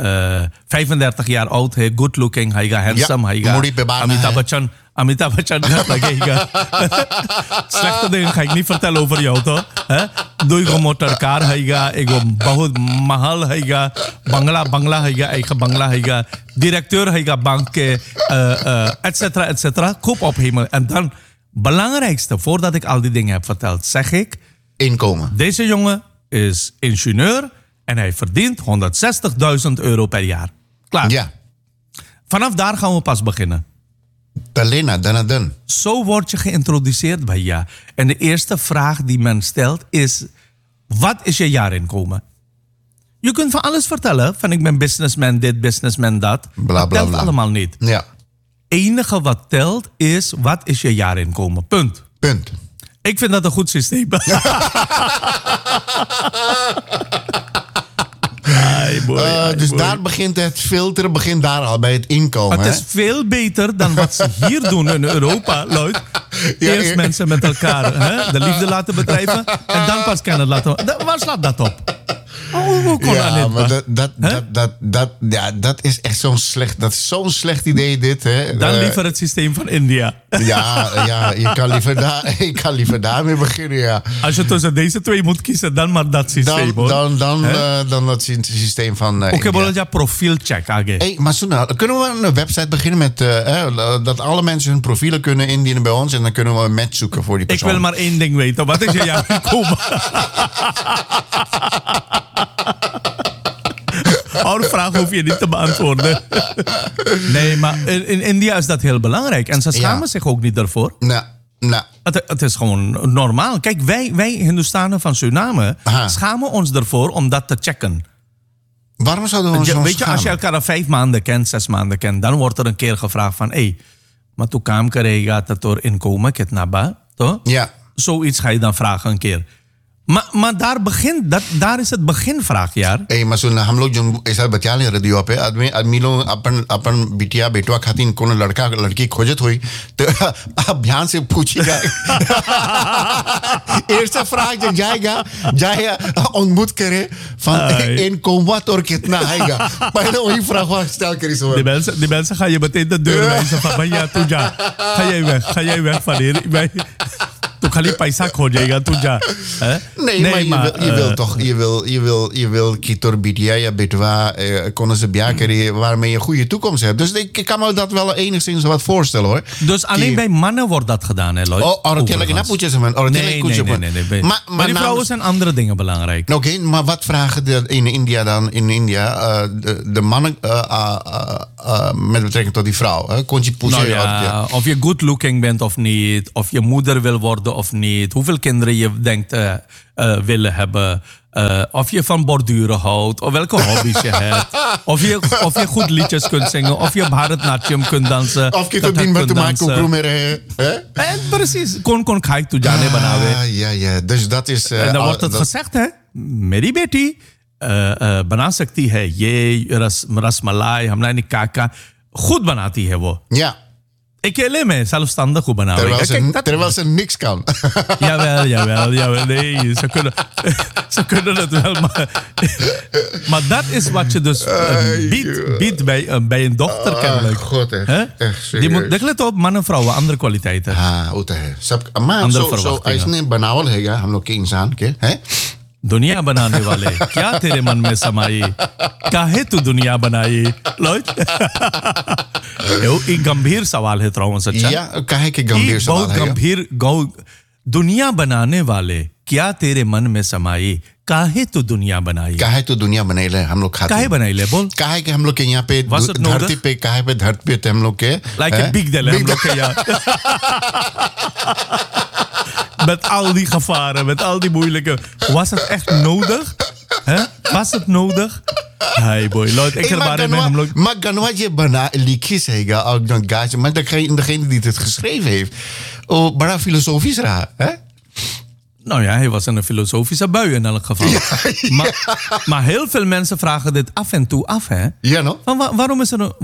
35 jaar oud, hij good looking, hij ga handsome, hij ga Amitabh Bachchan gaat लगेगा. Slechte dingen ga ik niet vertellen over jou, toch? Doe ik een motorcar, hij ga, ik een बहुत महल, hij ga, bangla, hij ga, eigen bangla, hij ga, directeur, hij ga, bank, et cetera. Koop op hemel. En dan, belangrijkste, voordat ik al die dingen heb verteld, zeg ik... Inkomen. Deze jongen is ingenieur en hij verdient €160.000 per jaar. Klaar. Ja. Vanaf daar gaan we pas beginnen. Dan. Zo word je geïntroduceerd bij ja. En de eerste vraag die men stelt is... Wat is je jaarinkomen? Je kunt van alles vertellen. Van ik ben businessman dit, businessman dat. Dat telt allemaal niet. Ja. Enige wat telt is... Wat is je jaarinkomen? Punt. Ik vind dat een goed systeem. Dus daar begint het filteren, begint daar al bij het inkomen. Het is veel beter dan wat ze hier doen in Europa, Lloyd. Eerst mensen met elkaar de liefde laten bedrijven en dan pas kennen laten. Waar slaat dat op? Hoe kon dat is echt zo'n slecht idee dit. Hè. Dan liever het systeem van India. Ja, ik kan liever daarmee beginnen, ja. Als je tussen deze twee moet kiezen, dan maar dat systeem, dan dat systeem van Oké, bolja profielcheck. Hey, maar kunnen we een website beginnen met dat alle mensen hun profielen kunnen indienen bij ons en dan kunnen we een match zoeken voor die persoon. Ik wil maar één ding weten. Wat is je jaarinkomen? Oude vraag hoef je niet te beantwoorden. Nee, maar in India is dat heel belangrijk. En ze schamen zich ook niet daarvoor. Ja. Nou, Het is gewoon normaal. Kijk, wij Hindustanen van Suriname schamen ons ervoor om dat te checken. waarom zouden we ons Weet je, schamen? als je elkaar al 5 maanden kent, 6 maanden kent, dan wordt er een keer gevraagd van, maar toen kwam karega dat door inkomen, kitnaba, toch? Ja. Zoiets ga je dan vragen een keer. Maar daar is het beginvraag, यार. maar सुन हम लोग जो ऐसा बचा ले रेडियो पे आदमी लोग अपन बिटिया बेटवा खातिर कोनो लड़का लड़की खोजत हुई तो आप ध्यान से पूछिएगा ऐसा फ्राग जब जाएगा उन्मुद करे इन कोम्बा तोर कितना आएगा पहले वही फ्राग स्टाइल करी सो Die mensen gaan je meteen de deur wijzen van, ja, toe ja. Ga jij weg van hier. तो खाली पैसा खोजेगा तू जा nee maar je wil toch je wil kitor bidia ja betwa konden ze bia keren waarmee je een goede toekomst hebt dus ik kan me dat wel enigszins wat voorstellen hoor dus alleen bij mannen wordt dat gedaan hè Lloyd nee maar die vrouwen zijn andere dingen belangrijk oké, maar wat vragen in India dan de mannen met betrekking tot die vrouw kon je pushen of je good looking bent of niet of je moeder wil worden of niet. Hoeveel kinderen je denkt willen hebben. Of je van borduren houdt. Of welke hobby's je hebt. Of je goed liedjes kunt zingen. Of je Bharatnatyam kunt dansen. Of je tot dien met de precies. Kon khai tu jane banawe. Ja. Dus dat is... en dan wordt het gezegd, hè. Meri beti bana sakti hai. Ye rasmalai, hamna ni kaka. Goed banati hai wo. Ja. Ekeले में zelfstandig hoe बनावे terwijl ze niks kan. Jawel. Nee, ze kunnen het wel. Maar dat is wat je dus biedt bij een dochter kennelijk. God, echt serieus. Die moet let op, man en vrouwen, andere kwaliteiten. होता है सब अम्मा so ऐसने बनावल हैगा हम लोग के इंसान के हैं दुनिया बनाने वाले क्या तेरे मन में समाई काहे तू दुनिया बनाई Lloyd एक गंभीर सवाल है त्राउन सच्चा या काहे के गंभीर सवाल है बहुत गंभीर दुनिया बनाने वाले क्या तेरे मन में समाई काहे तू दुनिया बनाई काहे तू दुनिया बनाइले हम लोग खाते काहे बनाइले बोल काहे के हम लोग के यहाँ पे धरती पे काहे पे धरती पे हम लोग के like a big deal हम लोग के यहाँ met al die gevaren, met al die moeilijke... Was het echt nodig? Was het nodig? Hey boy, Lloyd, ik heb maar in mijn blog... Maar ganwa je bana likis hega ook dan gaatje, maar degene die het geschreven heeft, bara filosofisch raar, hè? Nou ja, hij was in een filosofische bui in elk geval. Ja. Maar heel veel mensen vragen dit af en toe af, hè? Ja, no? Waarom is er een...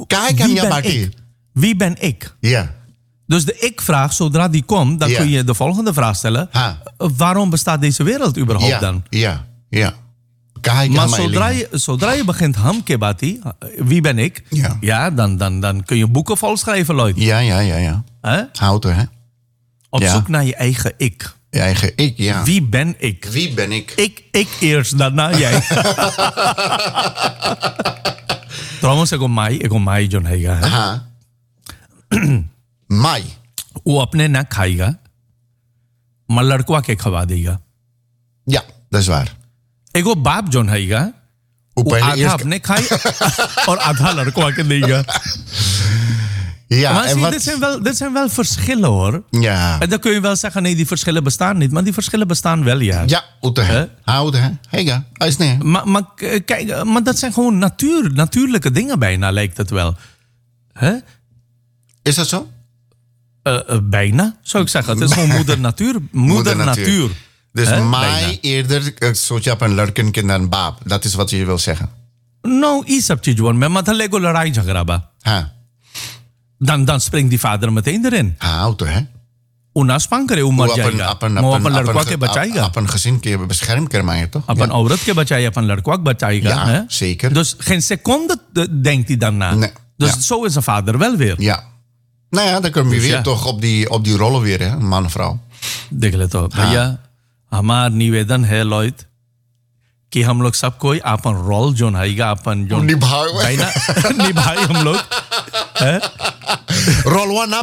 Wie ben ik? Ja. Dus de ik-vraag, zodra die komt, dan kun je de volgende vraag stellen. Waarom bestaat deze wereld überhaupt dan? Ja. Maar zodra je begint hamkebati, wie ben ik? Ja, dan kun je boeken vol schrijven, Lloyd. Ja. Houten, hè? Op zoek naar je eigen ik. Je eigen ik, ja. Wie ben ik? Wie ben ik? Ik eerst, daarna jij. Trouwens, ik om mij John Heiga. माई वो अपने ना खाएगा मैं लड़का के खवा देगा या dat is waar एगो बाप जोन हैगा वो आधा अपने खाई और आधा लड़का के देगा ja maar dit zijn wel verschillen hoor ja en dan kun je wel zeggen nee die verschillen bestaan niet maar die verschillen bestaan wel ja houden hega is nee maar kijk maar dat zijn gewoon natuurlijke dingen bijna lijkt het wel hè is dat zo bijna, zou ik zeggen. Het is gewoon moeder natuur. Dus mij eerder soort je op een lurken dan baap. Dat is wat je wil zeggen. Nou, iets heb je gewoon. Maar dan lego larai jagraba. Dan springt die vader meteen erin. Auto, hè? Una spankere umar jayega. Maar op een लड़का के बचाएगा. Op een gezin के bescherm करवाएं तो. Op een औरत के बचाएगा, op een लड़का बचाएगा. Ja, zeker. Dus geen seconde denkt hij dan na. Nee. Dus zo is een vader wel weer. Ja. Nou ja, dan komen we weer toch op die rollen weer, hè? Man en vrouw. देख ले तो भैया हमारा निवेदन है लॉयड कि हम लोग सब कोई अपन रोल जो हैगा अपन जो निभाए हम लोग rolwa na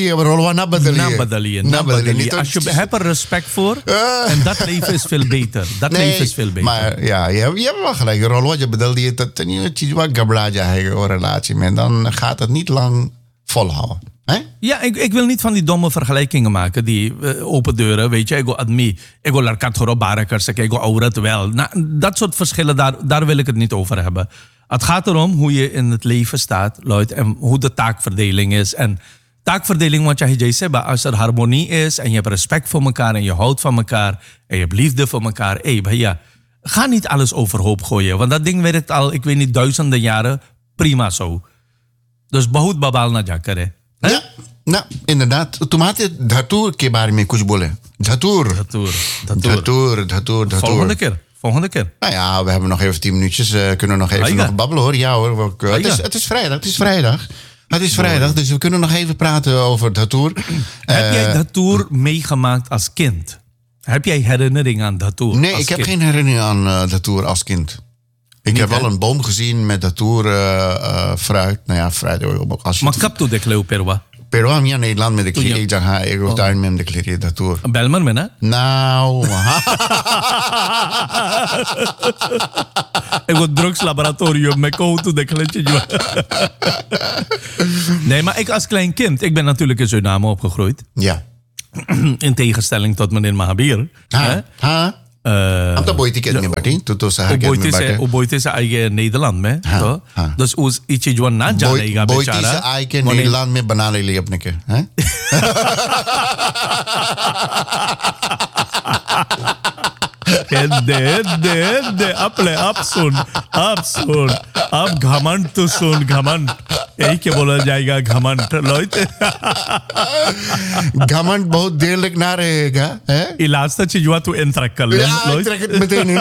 badaliye als je hebt er respect voor en dat leven is veel beter maar ja je hebt wel gelijk rolwa je badaliye dat niet iets wat gabla ja een relatie met dan gaat het niet lang volhouden Hè? Ja, ik wil niet van die domme vergelijkingen maken. Die open deuren, weet je. Ik wil admi, ik wil larkat horo barakers, ik wil aurat wel. Nou, dat soort verschillen, daar wil ik het niet over hebben. Het gaat erom hoe je in het leven staat, Lloyd. En hoe de taakverdeling is. En taakverdeling, wat jij zei, als er harmonie is en je hebt respect voor elkaar en je houdt van elkaar en je hebt liefde voor elkaar. Bhaiya, ga niet alles overhoop gooien. Want dat ding werkt al, ik weet niet, duizenden jaren prima zo. Dus bahut babal na ja kare. Ja, nou, inderdaad. Tomate dhatur ke baare mein kuch bole. Dhatur. Dhatur. Volgende keer. Nou ja, we hebben nog even 10 minuutjes. Kunnen nog even nog babbelen hoor. Ja hoor. Het is vrijdag. Dus we kunnen nog even praten over Dhatur. Heb jij Dhatur meegemaakt als kind? Heb jij herinnering aan Dhatur? Nee, ik heb geen herinnering aan Dhatur als kind. Ik heb wel een boom gezien met Dhatur fruit. Nou ja, fruit. Maar kap to declare perwa? Perwa minha Nederland met de kleren. Ik dacht, ik wil daar met de kleren Dhatur. Belmer men, hè? Nou. Ik word drugslaboratorium met koud to declare. Nee, maar ik als klein kind, ik ben natuurlijk in Suriname opgegroeid. Ja. In tegenstelling tot meneer Mahabir. Am to boy ticket me bati, to sa harket me bati. O boy tese eigen Nederland में, तो dus उस इच्छी जो ना जानेगा बोई बेचारा. से आए के नीलांड में बना ले लिए अपने के, हैं? दे अब सुन अब घमंड तो सुन घमंड यही के बोला जाएगा घमंड लॉयत घमंड बहुत देर लगना रहेगा हैं? इलाज तो चीज़ हुआ तू इंतरक कर ले लॉयत में तो नहीं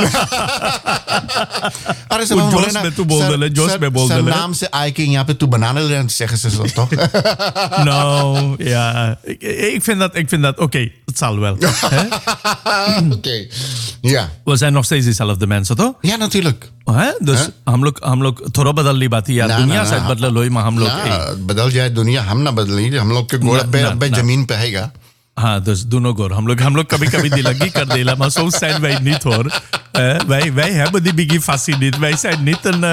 अरे सब जोश में तू बोल दे जोश में बोल दे नाम से आए के यहाँ पे तू बनाने ले zeggen ze zo toch? No, ja, ik vind dat oké, het zal wel. Oké. Ja. We zijn nog steeds dezelfde mensen, toch? Ja, natuurlijk. Dus हम लोग थोड़ा बदल ली बात यार दुनिया शायद बदल लोई में हम लोग बदल जाए दुनिया हम ना बदली हम लोग के गोड़ पे जमीन पे हैगा हाँ dus दोनों गोर हम लोग कभी दिलगी कर देला maar zo zijn wij niet hoor wij hebben die biggie fassie niet wij zijn niet een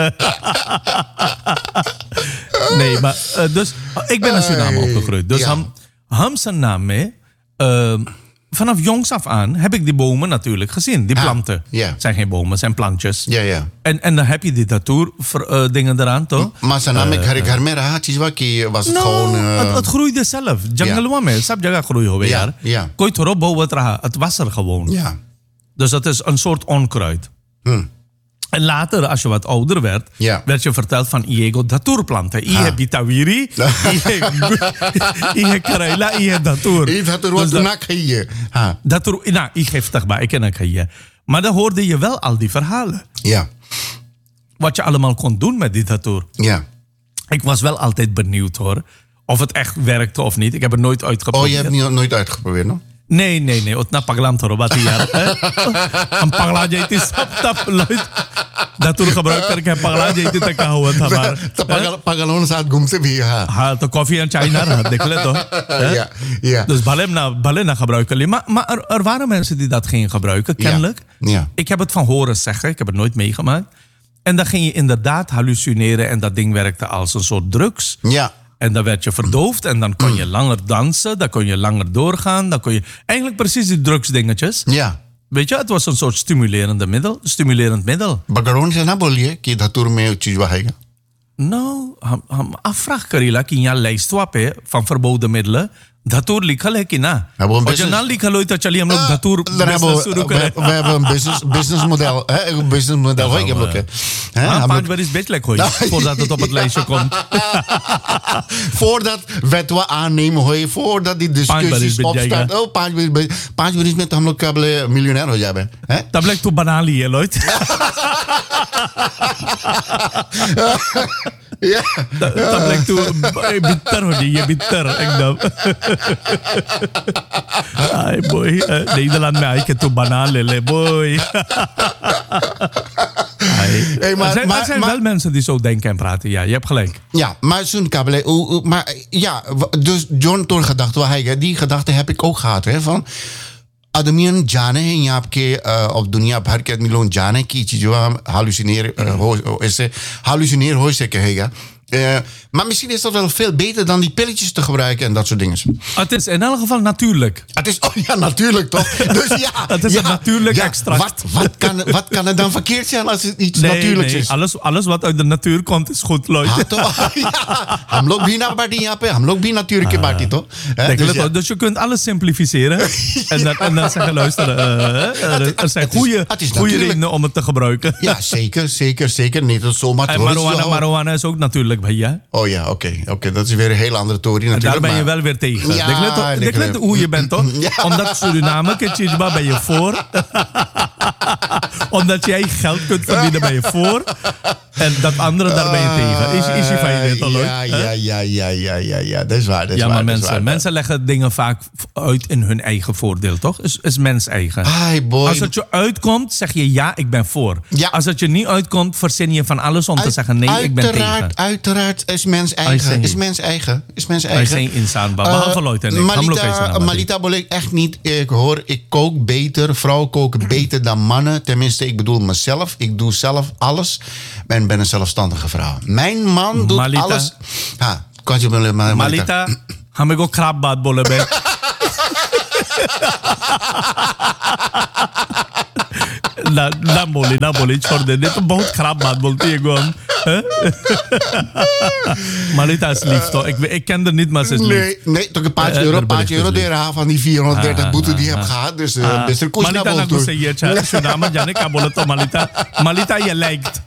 nee maar dus ik ben in Suriname opgegroeid dus ham zijn naam mee vanaf jongs af aan heb ik die bomen natuurlijk gezien. Die planten. Het zijn geen bomen, het zijn plantjes. Ja. En dan heb je die Dhatur dingen eraan, toch? Maar zijn naam ik घर में रहा चीज was het gewoon... Het groeide zelf. Jungle में सब जगह groeien होवे यार. कोई थोड़ा बहुत रहा. Het was er gewoon. Ja. Dus dat is een soort onkruid. En later, als je wat ouder werd, werd je verteld van Iego Dhatur planten. Ie Bitawiri, Ie Karela, Ie Dhatur. Ie Dhatur wat toen ik hier. Dhatur, nou, ik geef het bij, ik ken het hier. Maar dan hoorde je wel al die verhalen. Ja. Wat je allemaal kon doen met die Dhatur. Ja. Ik was wel altijd benieuwd hoor. Of het echt werkte of niet. Ik heb het nooit uitgeprobeerd. Oh, je hebt het nooit uitgeprobeerd, no? Nee. Utna paglam thoro baat yaar. हम पगला जाते सब तब धातुर खबर करके पगला जाते तक कहा हुआ था हमारा. तो पगलों के साथ घूमते भी हाँ तो कॉफी एंड चाय ना रहा देख ले तो. Ja. Dus भले ना gebruiken. Maar er waren mensen die dat gingen gebruiken kennelijk. Ja. Ik heb het van horen zeggen. Ik heb het nooit meegemaakt. En dan ging je inderdaad hallucineren en dat ding werkte als een soort drugs. Ja. En dan werd je verdoofd en dan kon je langer dansen, dan kon je langer doorgaan, dan kon je... Eigenlijk precies die drugsdingetjes. Ja. Weet je, het was een soort stimulerend middel. बगड़ों से ना बोलिए कि धतूर में चीज है. Nou, हम afvraag करेला कि यहाँ lijstवा पे van verboden middelen धतूर लिखल है कि ना? और जो ना लिखल हो तो चलिए हम लोग धतूर बिजनेस शुरू करें. We hebben een business model, hè? Een business model hoor ik heb ook. Hè? 5 jaar is beter hoor. Voordat het op het lijstje komt. Voordat wetwa aannemen hoor, voordat die discussies opstaan. Oh, 5 jaar met हम लोग कब miljonair हो जाए, हैं? तब लग तो बना लिए Lloyd. Ja. तब लग तो बितर हो जाइए बितर एकदम. Ay boy, Nederland में आई के तू बना ले boy. Hey, er zijn wel mensen die zo denken en praten. Ja, je hebt gelijk. Ja, maar zo'n kabele. Maar ja, dus John Toor gedachte, die gedachte heb ik ook gehad. Hè, van आदमियन जाने हैं यहाँ के और दुनिया भर के आदमी लोग जाने की चीज़ों हम हालुसिनेर हो ऐसे हालुसिनेर हो से कहेगा Maar misschien is dat wel veel beter dan die pilletjes te gebruiken en dat soort dingen. Het is in elk geval natuurlijk. Het is, natuurlijk toch? Dus ja, het is een natuurlijk extract. Wat kan er dan verkeerd zijn als het iets natuurlijks is? Alles wat uit de natuur komt is goed, Lloyd. Hamlok bina badi yape, hamlok bina natuurlijke badi toch? Dus je kunt alles simplificeren. en dan zeggen, luister, er zijn goede redenen om het te gebruiken. Ja, zeker. Niet dat zomaar. En marijuana is ook natuurlijk bij je. Oh ja, oké. Dat is weer een heel andere theorie natuurlijk. Daar ben je wel weer tegen. Ja, ik weet hoe je bent, toch? Ja. Omdat Suriname, Ketjidba, ben je voor. Omdat jij geld kunt verdienen, ben je voor. En dat andere, daar ben je tegen. Is je fijn dit al leuk? Ja, dat is waar. Maar mensen leggen dingen vaak uit in hun eigen voordeel, toch? Is mens eigen. Als het je uitkomt, zeg je ja, ik ben voor. Ja. Als het je niet uitkomt, verzin je van alles om te zeggen nee, ik ben tegen. Uiteraard is mens eigen. Is mens eigen. Hij is geen insaan, behalve Lloyd en ik. Malita Bolek echt niet. Ik kook beter. Vrouwen koken beter dan mannen. Tenminste, ik bedoel mezelf. Ik doe zelf alles. En ben een zelfstandige vrouw. Mijn man doet alles. Malita, hame go krab baat bolen bij. Na boli, छोड़ दे तो बहुत खराब बात बोलती है गो हम. Malita is lief toch? Ik ken haar niet, maar ze is lief. Nee, toch een paar euro deren van die 430 boete die je hebt gehad. Dus best een koers naar Malita boven. Malita na Suriname, Janik Abolet to Malita. Malita, je lijkt.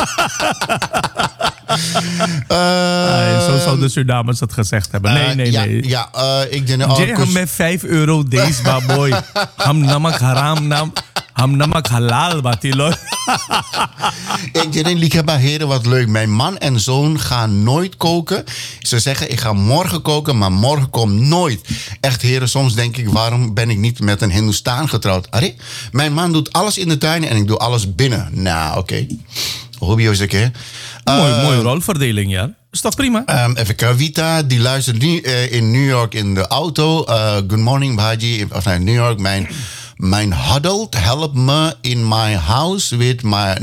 Zo zou de Surinamers het gezegd hebben. Nee. Ja, ik denk ook. Jij met 5 euro deze baboy. Ham namak haram nam. Ham namak halal batilo. Ik denk, lieve heren, wat leuk. Mijn man en zoon gaan nooit koken. Ze zeggen, ik ga morgen koken, maar morgen komt nooit. Echt heren, soms denk ik, waarom ben ik niet met een Hindoestaan getrouwd? Arre, mijn man doet alles in de tuin en ik doe alles binnen. Nou, oké. Hobby is oké. Mooie rolverdeling, ja. Is toch prima? Even Kavita, die luistert nu in New York in de auto. Good morning, Bhaji. Of New York, mijn huddle help me in my house with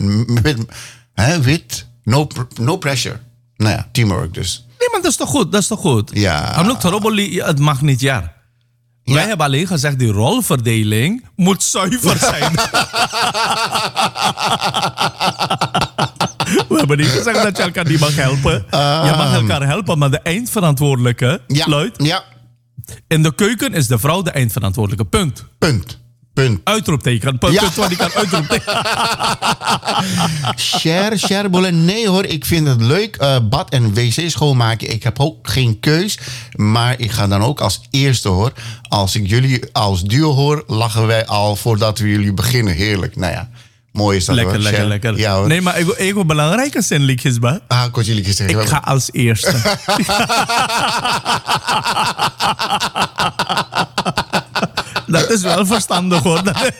no pressure. Nou ja, teamwork dus. Nee, maar dat is toch goed? Ja. Het mag niet, ja. Wij hebben alleen gezegd, die rolverdeling moet zuiver zijn. We hebben niet gezegd dat je elkaar niet mag helpen. Je mag elkaar helpen, maar de eindverantwoordelijke, Lloyd, in de keuken is de vrouw de eindverantwoordelijke. Punt. Uitroepteken. Punt wat ik kan uitroepteken. Share bollen. Nee hoor, ik vind het leuk. Bad en wc schoonmaken. Ik heb ook geen keus. Maar ik ga dan ook als eerste hoor. Als ik jullie als duo hoor, lachen wij al voordat we jullie beginnen. Heerlijk. Nou ja. Mooi is dat hoor. Lekker. Ja, hoor. Nee, maar ik wil belangrijke zinnetjes bij. Ik ga als eerste. Dat is wel verstandig hoor.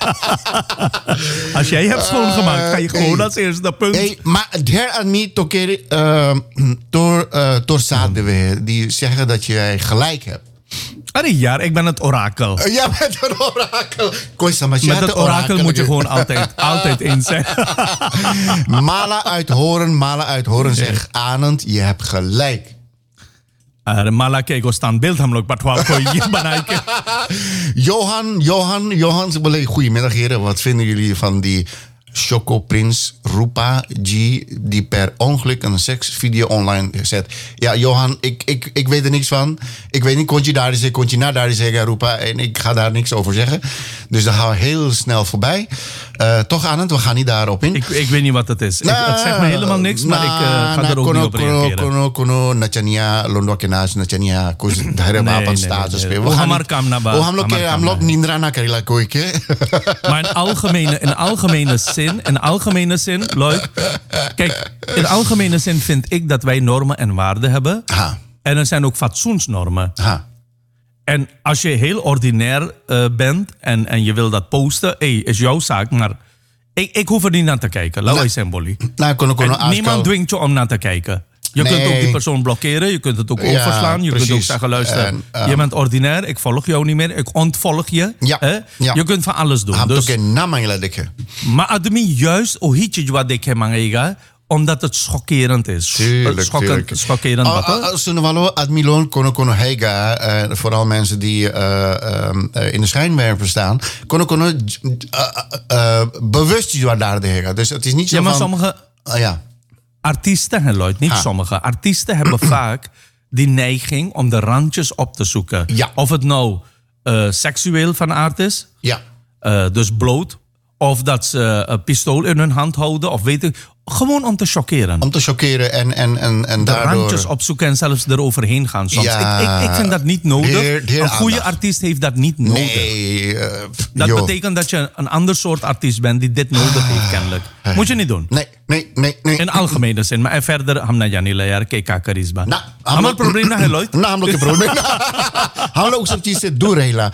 Als jij hebt schoongemaakt, ga je gewoon als eerste punt. Hey, maar der aan mij door we die zeggen dat jij gelijk hebt. Ja, ik ben het orakel. Jij bent een orakel. Met het orakel moet je gewoon altijd eens zijn. Mala uit horen zegt Anand, je hebt gelijk. Mala kijk ons standbeeld hem ook Johan, goedemiddag heren. Wat vinden jullie van die Chocoprins Rupa G die per ongeluk een seksvideo online zet? Ja, Johan, ik weet er niks van. Ik weet niet, kon je naar daar zeggen, Rupa, en ik ga daar niks over zeggen. Dus daar gaan we heel snel voorbij. Toch Anand, we gaan niet daarop in. Ik weet niet wat het is. Het zegt me helemaal niks, maar ik ga er ook niet op reageren. Kono, Nachania, Londokenas, Nachania, Kus, Dherewapan status. We gaan maar kam naar buiten. Hamlok Nindra na Karila Koike. Maar in algemene zin, Lloyd. Kijk, in algemene zin vind ik dat wij normen en waarden hebben. Ha. En er zijn ook fatsoensnormen. Ha. En als je heel ordinair bent en je wil dat posten, is jouw zaak, maar ik hoef er niet naar te kijken. Laat wij zijn, Bolly. Niemand dwingt je om naar te kijken. Je kunt ook die persoon blokkeren, je kunt het ook overslaan. Je kunt ook zeggen, luister, je bent ordinair, ik volg jou niet meer, ik ontvolg je. Je kunt van alles doen. Dus, maar ademi juist, o hitje wat ik heb omdat het schokkerend is. Tuurlijk. Schokkerend wat, hoor. Sunwalo admilon kono heiga, vooral mensen die in de schijnwerper staan, kono bewust je waar daar de hega. Dus het is niet zo Ja, maar van... sommige ja. artiesten, hè, Lloyd, niet sommige. Artiesten hebben vaak die neiging om de randjes op te zoeken. Ja. Of het nou seksueel van aard is, Ja. dus bloot, of dat ze een pistool in hun hand houden, of weet ik. Gewoon om te chockeren. Om te chockeren en de daardoor... randjes opzoeken en zelfs eroverheen gaan soms. Ja. Ik vind dat niet nodig. Heer een goede aandacht. artiest heeft dat niet nodig. Nee. Dat betekent dat je een ander soort artiest bent die dit nodig heeft, kennelijk. Moet je niet doen. Nee. In algemene zin. Maar verder, hamna janila yar keka karisma. Nou, Hamal probleem na Lloyd. Namelijk een probleem. Hamla ook zo'n zit doen, Hela.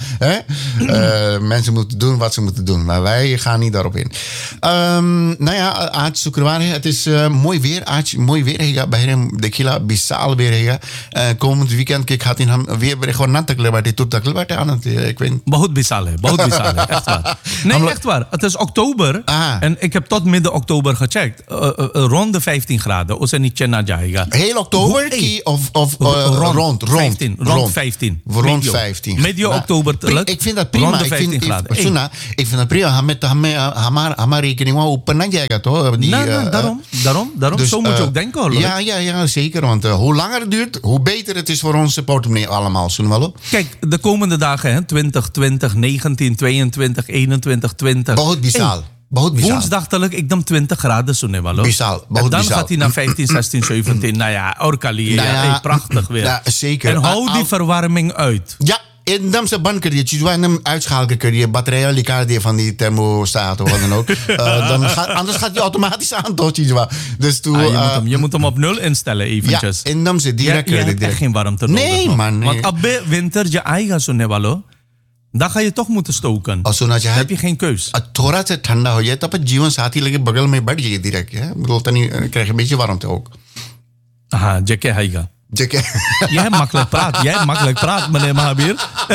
Mensen moeten doen wat ze moeten doen. Maar wij gaan niet daarop in. Nou ja, Aaj Sukrwari, het is mooi weer. Aaj, mooi weer. Hega bij hem de kila bisaal weer. Hega. Komend weekend kijk gaat in hem weer gewoon natakelen bij die toetakelen aan het. Ik weet. Bahut bisale. Echt waar. Nee, echt waar. Het is oktober. En ik heb tot midden oktober gecheckt. Rond de 15 graden. Of niet chena jaiga. Heel oktober of rond 15. Rond 15. Rond 15. Medio oktober. Ik vind dat prima. Rond de 15 graden. Ik vind dat prima. Met haar rekening wel op een jaiga toch? Daarom. Dus, zo moet je ook denken, hoor. Ja, zeker. Want hoe langer het duurt, hoe beter het is voor onze portemonnee allemaal. Kijk, de komende dagen, hè, 2020, 19, 22, 21, 20. Bahut bisaal. Woensdag telk, ik dan 20 graden zo ne walo. Bisaal. En dan gaat hij naar 15, 16, 17. Nou ja, Orkali. Prachtig weer. Ja, zeker. En hou die verwarming uit. Ja. En dan se ban kun je hem uitschakelen kun je batterijen likar van die thermostaat of wat dan ook. Anders gaat hij automatisch aan toch? Dus je moet hem op 0 instellen eventjes. Ja, en dan zit direct. Je hebt echt geen warmte nodig. Nee, man. Nee. Want abbe winter je eigen zo ne walo. Dan ga je toch moeten stoken. Dan heb je geen keus. थोड़ा सा ठंडा हो जाए तो अपन जीवन साथी लगे बगल में बैठ जाइए direct. Bedoel, dan krijg je een beetje warmte ook. Aha, jekke heiga. Jij makkelijk praat, meneer Mahabir.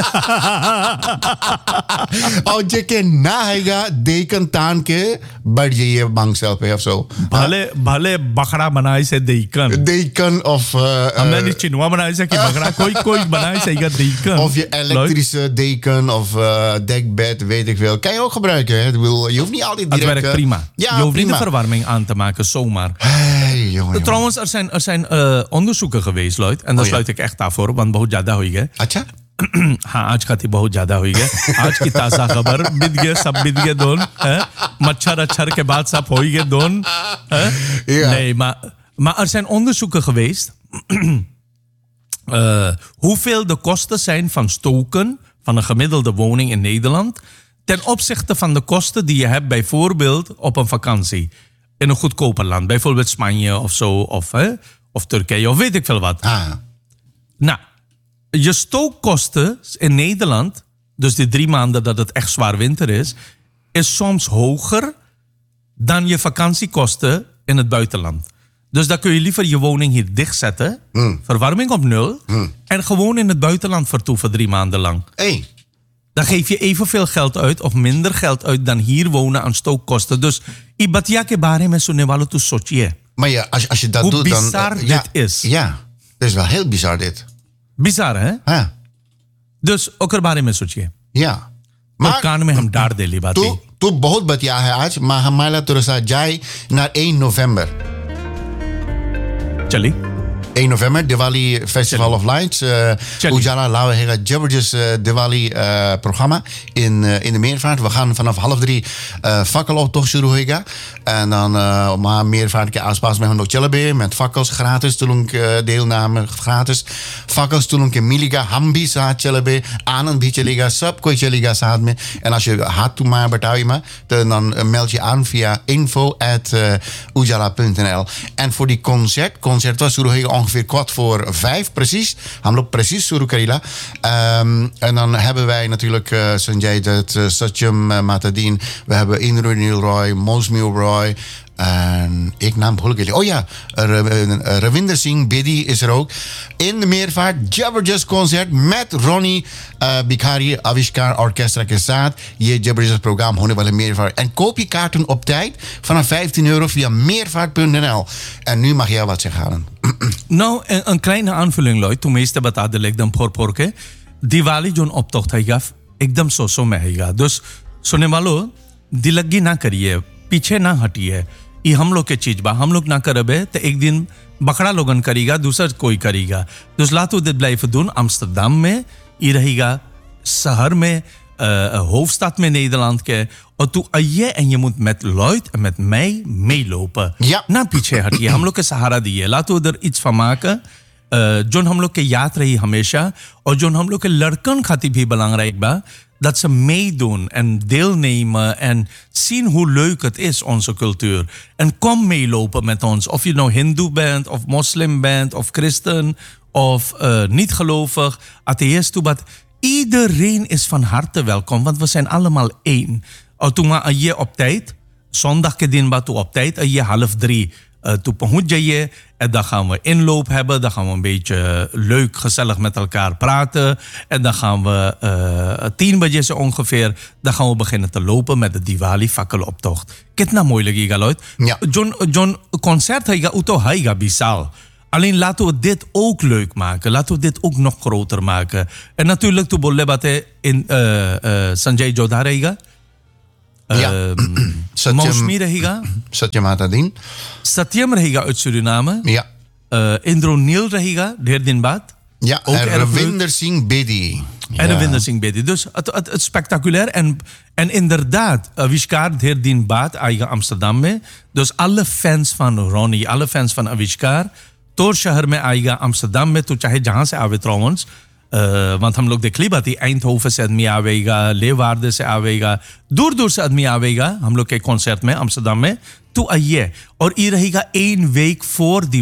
और जेके ना हैगा देकन तान के बैठ जाइए बांगसेल पे of zo. भले बकरा बनाए से Deken of हमने नहीं चिनवा बनाए से कि बकरा कोई बनाए से deken. Of je elektrische deken of dekbed, weet ik veel. Kan je ook gebruiken. Hè? Je hoeft niet altijd direct... Het werkt prima. Ja, je hoeft prima. niet de verwarming aan te maken, zomaar. Hey, jongen. Trouwens, er zijn onderzoeken geweest, Lloyd. En daar sluit ik echt daarvoor, want बहुत ज्यादा हुई है. अच्छा? हाँ, आज का थी बहुत ज्यादा हुई है. आज की ताजा खबर बिद गए सब बिद गए दोन. मच्छर अच्छर के बाद सब हो गए दोन. Nee, maar er zijn onderzoeken geweest. Hoeveel de kosten zijn van stoken van een gemiddelde woning in Nederland ten opzichte van de kosten die je hebt bijvoorbeeld op een vakantie in een goedkoper land, bijvoorbeeld Spanje of zo, of Turkije of weet ik veel wat. Nou, je stookkosten in Nederland, dus die 3 maanden dat het echt zwaar winter is soms hoger dan je vakantiekosten in het buitenland. Dus dan kun je liever je woning hier dichtzetten, verwarming op 0, en gewoon in het buitenland vertoeven 3 maanden lang. Hey. Dan geef je evenveel geld uit of minder geld uit dan hier wonen aan stookkosten. Dus ibatia ke bare mein sunne walo tu sochiye. Maar ja, als je dat hoe doet dan... Hoe bizar dit is. Ja, dat is wel heel bizar dit. Bizar, hè? Ja. Dus ook er bare mein sochiye. Ja. Maar कान में हम डार दे ली बात तू बहुत बतिया है आज maar हमारा तेरे साथ जाए naar 1 november. चली 1 november, Diwali Festival of Lights. Ujala Lawe Hega Jabberjus Diwali programma in de Meervaart. We gaan vanaf 2:30 fakkeloptocht Shuruhiga. En dan maar Meervaart aanspaas met een Chelebe met fakkels gratis. Tulung deelname gratis. Fakkels tulung Miliga Hambi Saat Chelebe. Anand Bicheliga Sub Koi Cheliga Saat me. En als je had toen maar betaal je maar. Dan meld je aan via info@ujala.nl. En voor die concert was Shuruhiga ongeveer 4:15 precies. Hamloop precies Suru Karila. En dan hebben wij natuurlijk Sanjay Dutt, Satyam Matadin. We hebben Indru Roy, Mosmew Roy. En ik naam भूल गया. Oh ja, Ravinder Singh Bedi is er ook. In de meervaart, Jabardast concert met Ronnie Bikhari, Avishkar Orchestra के साथ. ये Jabardast programma होने वाले meervaart. En koop je kaarten op tijd vanaf €15 via meervaart.nl. En nu mag jij wat zeggen, Halen. Nou, een kleine aanvulling, Lloyd. Toen meeste bata de एकदम फोर के Diwali zone optocht हैगा एकदम सो में हैगा. Dus सुनने वालों दिलगी ना करिए, पीछे ना हटिए. ये हम लोग के चीज बा, हम लोग ना करबे तो एक दिन बकड़ा लोगन करेगा, दूसरा कोई करेगा. Dus laten we dit blijven doen. Amsterdam में ये रहेगा, शहर में hoofdstad में Nederland के. और तू आइए en je moet met Lloyd en met mij meelopen. Ja. ना पीछे हटिए, हम लोग के सहारा दिए. Laten we er iets van maken. Zone हम लोग के याद रही हमेशा और जोन हम लोग के लड़कन खाती भी belangrijk बा. Dat ze meedoen en deelnemen en zien hoe leuk het is, onze cultuur. En kom meelopen met ons. Of je nou hindoe bent, of moslim bent, of christen, of niet gelovig, atheïst. Iedereen is van harte welkom, want we zijn allemaal één. Toen maar je op tijd, zondag ke din ba toe op tijd, je 2:30. Toen pahunch jaye, en dan gaan we inloop hebben. Dan gaan we een beetje leuk, gezellig met elkaar praten. En dan gaan we 10 baje zo ongeveer. Dan gaan we beginnen te lopen met de Diwali fakkeloptocht. Kitna moeilijk is Lloyd. Ja. John concert haiga uto haiga bisal. Alleen laten we dit ook leuk maken. Laten we dit ook nog groter maken. En natuurlijk toen bolle bate in Sanjay Jodha रहेगा. Mosmi रहेगा. Satyam Matadin. Satyam रहेगा uit Suriname. Ja. Indro Neil रहेगा, ढेर दिन बाद. Ja, ook en Ravinder Singh Bedi. En Ravinder Singh Bedi. Dus het spectaculair. En inderdaad, Avishkar ढेर दिन बाद आएगा Amsterdam में. Dus alle fans van Ronnie, alle fans van Avishkar, तोर शहर में आएगा Amsterdam में. तो चाहे जहां से आवे trouwens. Want हम लोग देख ली बात, Eindhoven से आदमी आवेगा, लेवार्डे से आवेगा, दूर दूर से आदमी आवेगा हम लोग के कॉन्सर्ट में Amsterdam में. तो आइए और ये रहेगा 1 week voor die